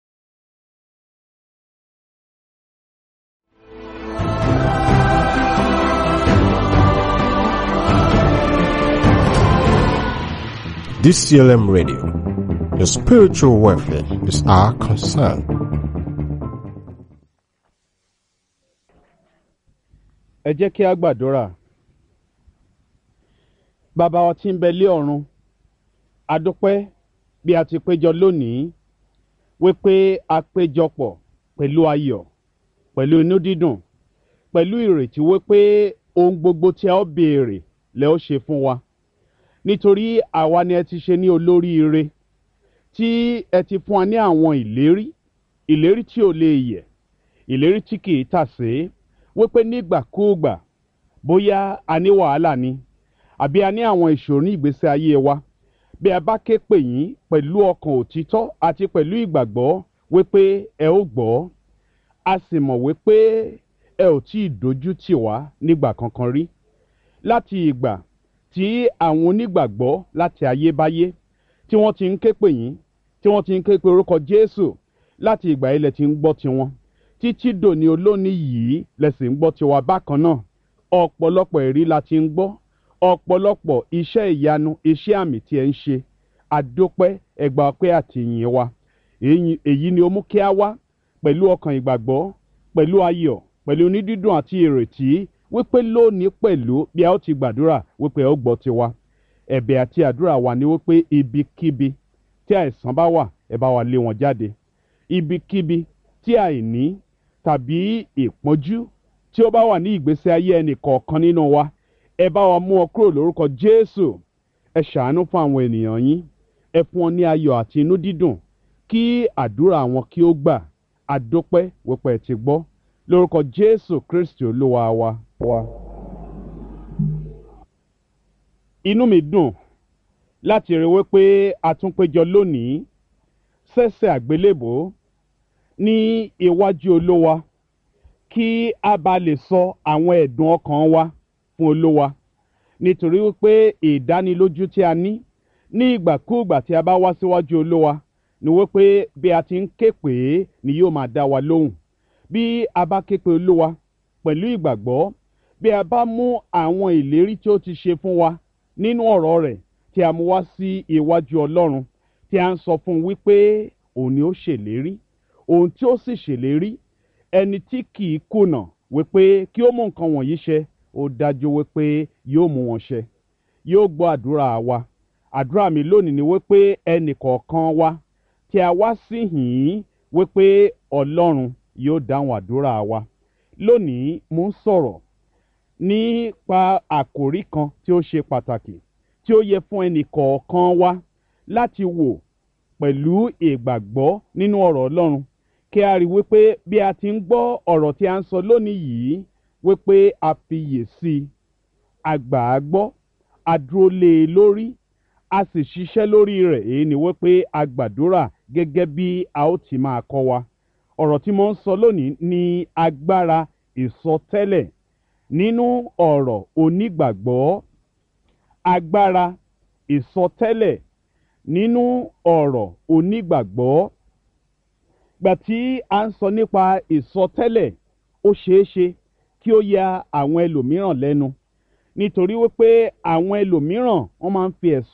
D C L M Radio, your spiritual welfare is our concern. Ẹ jẹ́ kí a gbàdúrà. Bàbá wa tí ń bẹ lé ọ̀run, a dúpẹ́ bí a ti péjọ lónìí, wípé a péjọpọ̀ pẹ̀lú ayọ̀, pẹ̀lú inú dídùn, pẹ̀lú ìrètí wípé ohun gbogbo tí a ó béèrè lẹ ó ṣe fún wa. Nítorí àwa ni ẹ ti ṣe ní olóríire, tí ẹ ti fún wa ní àwọn ìlérí, ìlérí tí ò lè yẹ̀, ìlérí tí kì í tàsé, wípé nígbàkúùgbà, bóyá a ní wàhálà ni, àbí a ní àwọn ìṣòro ní ìgbésí ayé wa, bí a bá ké pè yín pẹ̀lú ọkàn òtítọ́ àti pẹ̀lú ìgbàgbọ́ wípé ẹ ó gbọ́, a sì mọ̀ wípé ẹ ò tí ì dojú tì wá nígbà kankan rí. Láti ìgbà tí àwọn onígbàgbọ́ láti ayébáyé tí wọ́n ti ń ké pè yín, tí wọ́n ti ń ké pe orúkọ Jésù, láti ìgbà yìí lẹ ti ń gbọ́ tiwọn, títí dòní olónìí yìí lẹ sì ń gbọ́ tiwa bákan náà. Ọ̀pọ̀lọpọ̀ ẹ̀rí la ti ń gbọ́, ọ̀pọ̀lọpọ̀ iṣẹ́ ìyanu, iṣẹ́ àmì tí ẹ ń ṣe. Àdópẹ́, ẹ gbà ọpẹ́ àti ìyìn wa. Èyí ni ó mú kí a wá pẹ̀lú ọkàn ìgbàgbọ́, pẹ̀lú ayọ̀, pẹ̀lú onídídùn àti ìrètí, wípé lónìí pẹ̀lú bí a ó ti gbàdúrà wípé ẹ ó gbọ́ tiwa. Ẹ̀bẹ̀ àti àdúrà wa ni wípé ibikíbi tí àìsàn bá wà, ẹ bá wa lé wọn jáde. Ibikíbi tí àìní tàbí ìpọ́njú tí ó bá wà ní ìgbésí ayé ẹnì kọ̀ọ̀kan nínú wa, ẹ bá wa mú ọ kúrò lórúkọ Jésù. Ẹ ṣàánú fún àwọn ènìyàn yín, ẹ fún wọn ní ayọ̀ àti inú dídùn, kí àdúrà wọn kí ó gbà. Àdópẹ́ wípé ẹ ti gbọ́, lórúkọ Jésù Kristi Olúwa wa. wa. Inú mi dùn láti rí wípé a tún péjọ lónìí sẹ́sẹ̀ àgbélébò ní iwájú Olúwa, kí a bá lè sọ àwọn ẹ̀dùn ọkàn wa fún Olúwa, nítorí wípé ìdánilójú tí a ní ní ìgbàkúùgbà tí a bá wá síwájú Olúwa ni wípé bí a ti ń ké pè é ni yóò máa dá wa lóhùn. Bí a bá ké pe Olúwa pẹ̀lú ìgbàgbọ́, bí a bá mú àwọn ìlérí tí ó ti ṣe fún wa nínú ọ̀rọ̀ rẹ̀ tí a mú wá sí iwájú Ọlọ́run, tí a ń sọ fún wípé òun ni ó ṣèlérí, òun tí ó sì ṣèlérí, ẹni tí kì í kùnà wípé kí ó mú nǹkan wọ̀nyí ṣẹ, ó dájú wípé yóò mú wọn ṣẹ, yóò gbọ́ àdúrà wa. Àdúrà mi lónìí ni wípé ẹnì kọ̀ọ̀kan wa tí a wá sí hìn wípé Ọlọ́run yóò dáhùn àdúrà wa. Lónìí mo ń sọ̀rọ̀ nípa àkòrí kan tí ó ṣe pàtàkì, tí ó yẹ fún ẹnì kọ̀ọ̀kan wa láti wò pẹ̀lú ìgbàgbọ́ nínú ọ̀rọ̀ Ọlọ́run, kí a rí wípé bí a ti ń gbọ́ ọ̀rọ̀ tí a ń sọ lónìí yìí, wípé a fiyè sí i, a gbà á gbọ́, a dúró lé e lórí, a sì ṣiṣẹ́ lórí rẹ̀. Èyí ni wípé a gbàdúrà gẹ́gẹ́ bí a ó ti máa kọ́ wa. Ọ̀rọ̀ tí mo ń sọ lónìí ni agbára ìsọtẹ́lẹ̀ nínú ọ̀rọ̀ onígbàgbọ́. Agbára ìsọtẹ́lẹ̀ nínú ọ̀rọ̀ onígbàgbọ́. Gbà tí a ń sọ nípa ìsọtẹ́lẹ̀, ó ṣeé ṣe kí ó ya àwọn ẹlòmíràn lẹ́nu nítorí wípé àwọn ẹlòmíràn wọ́n máa ń fi ẹ̀sùn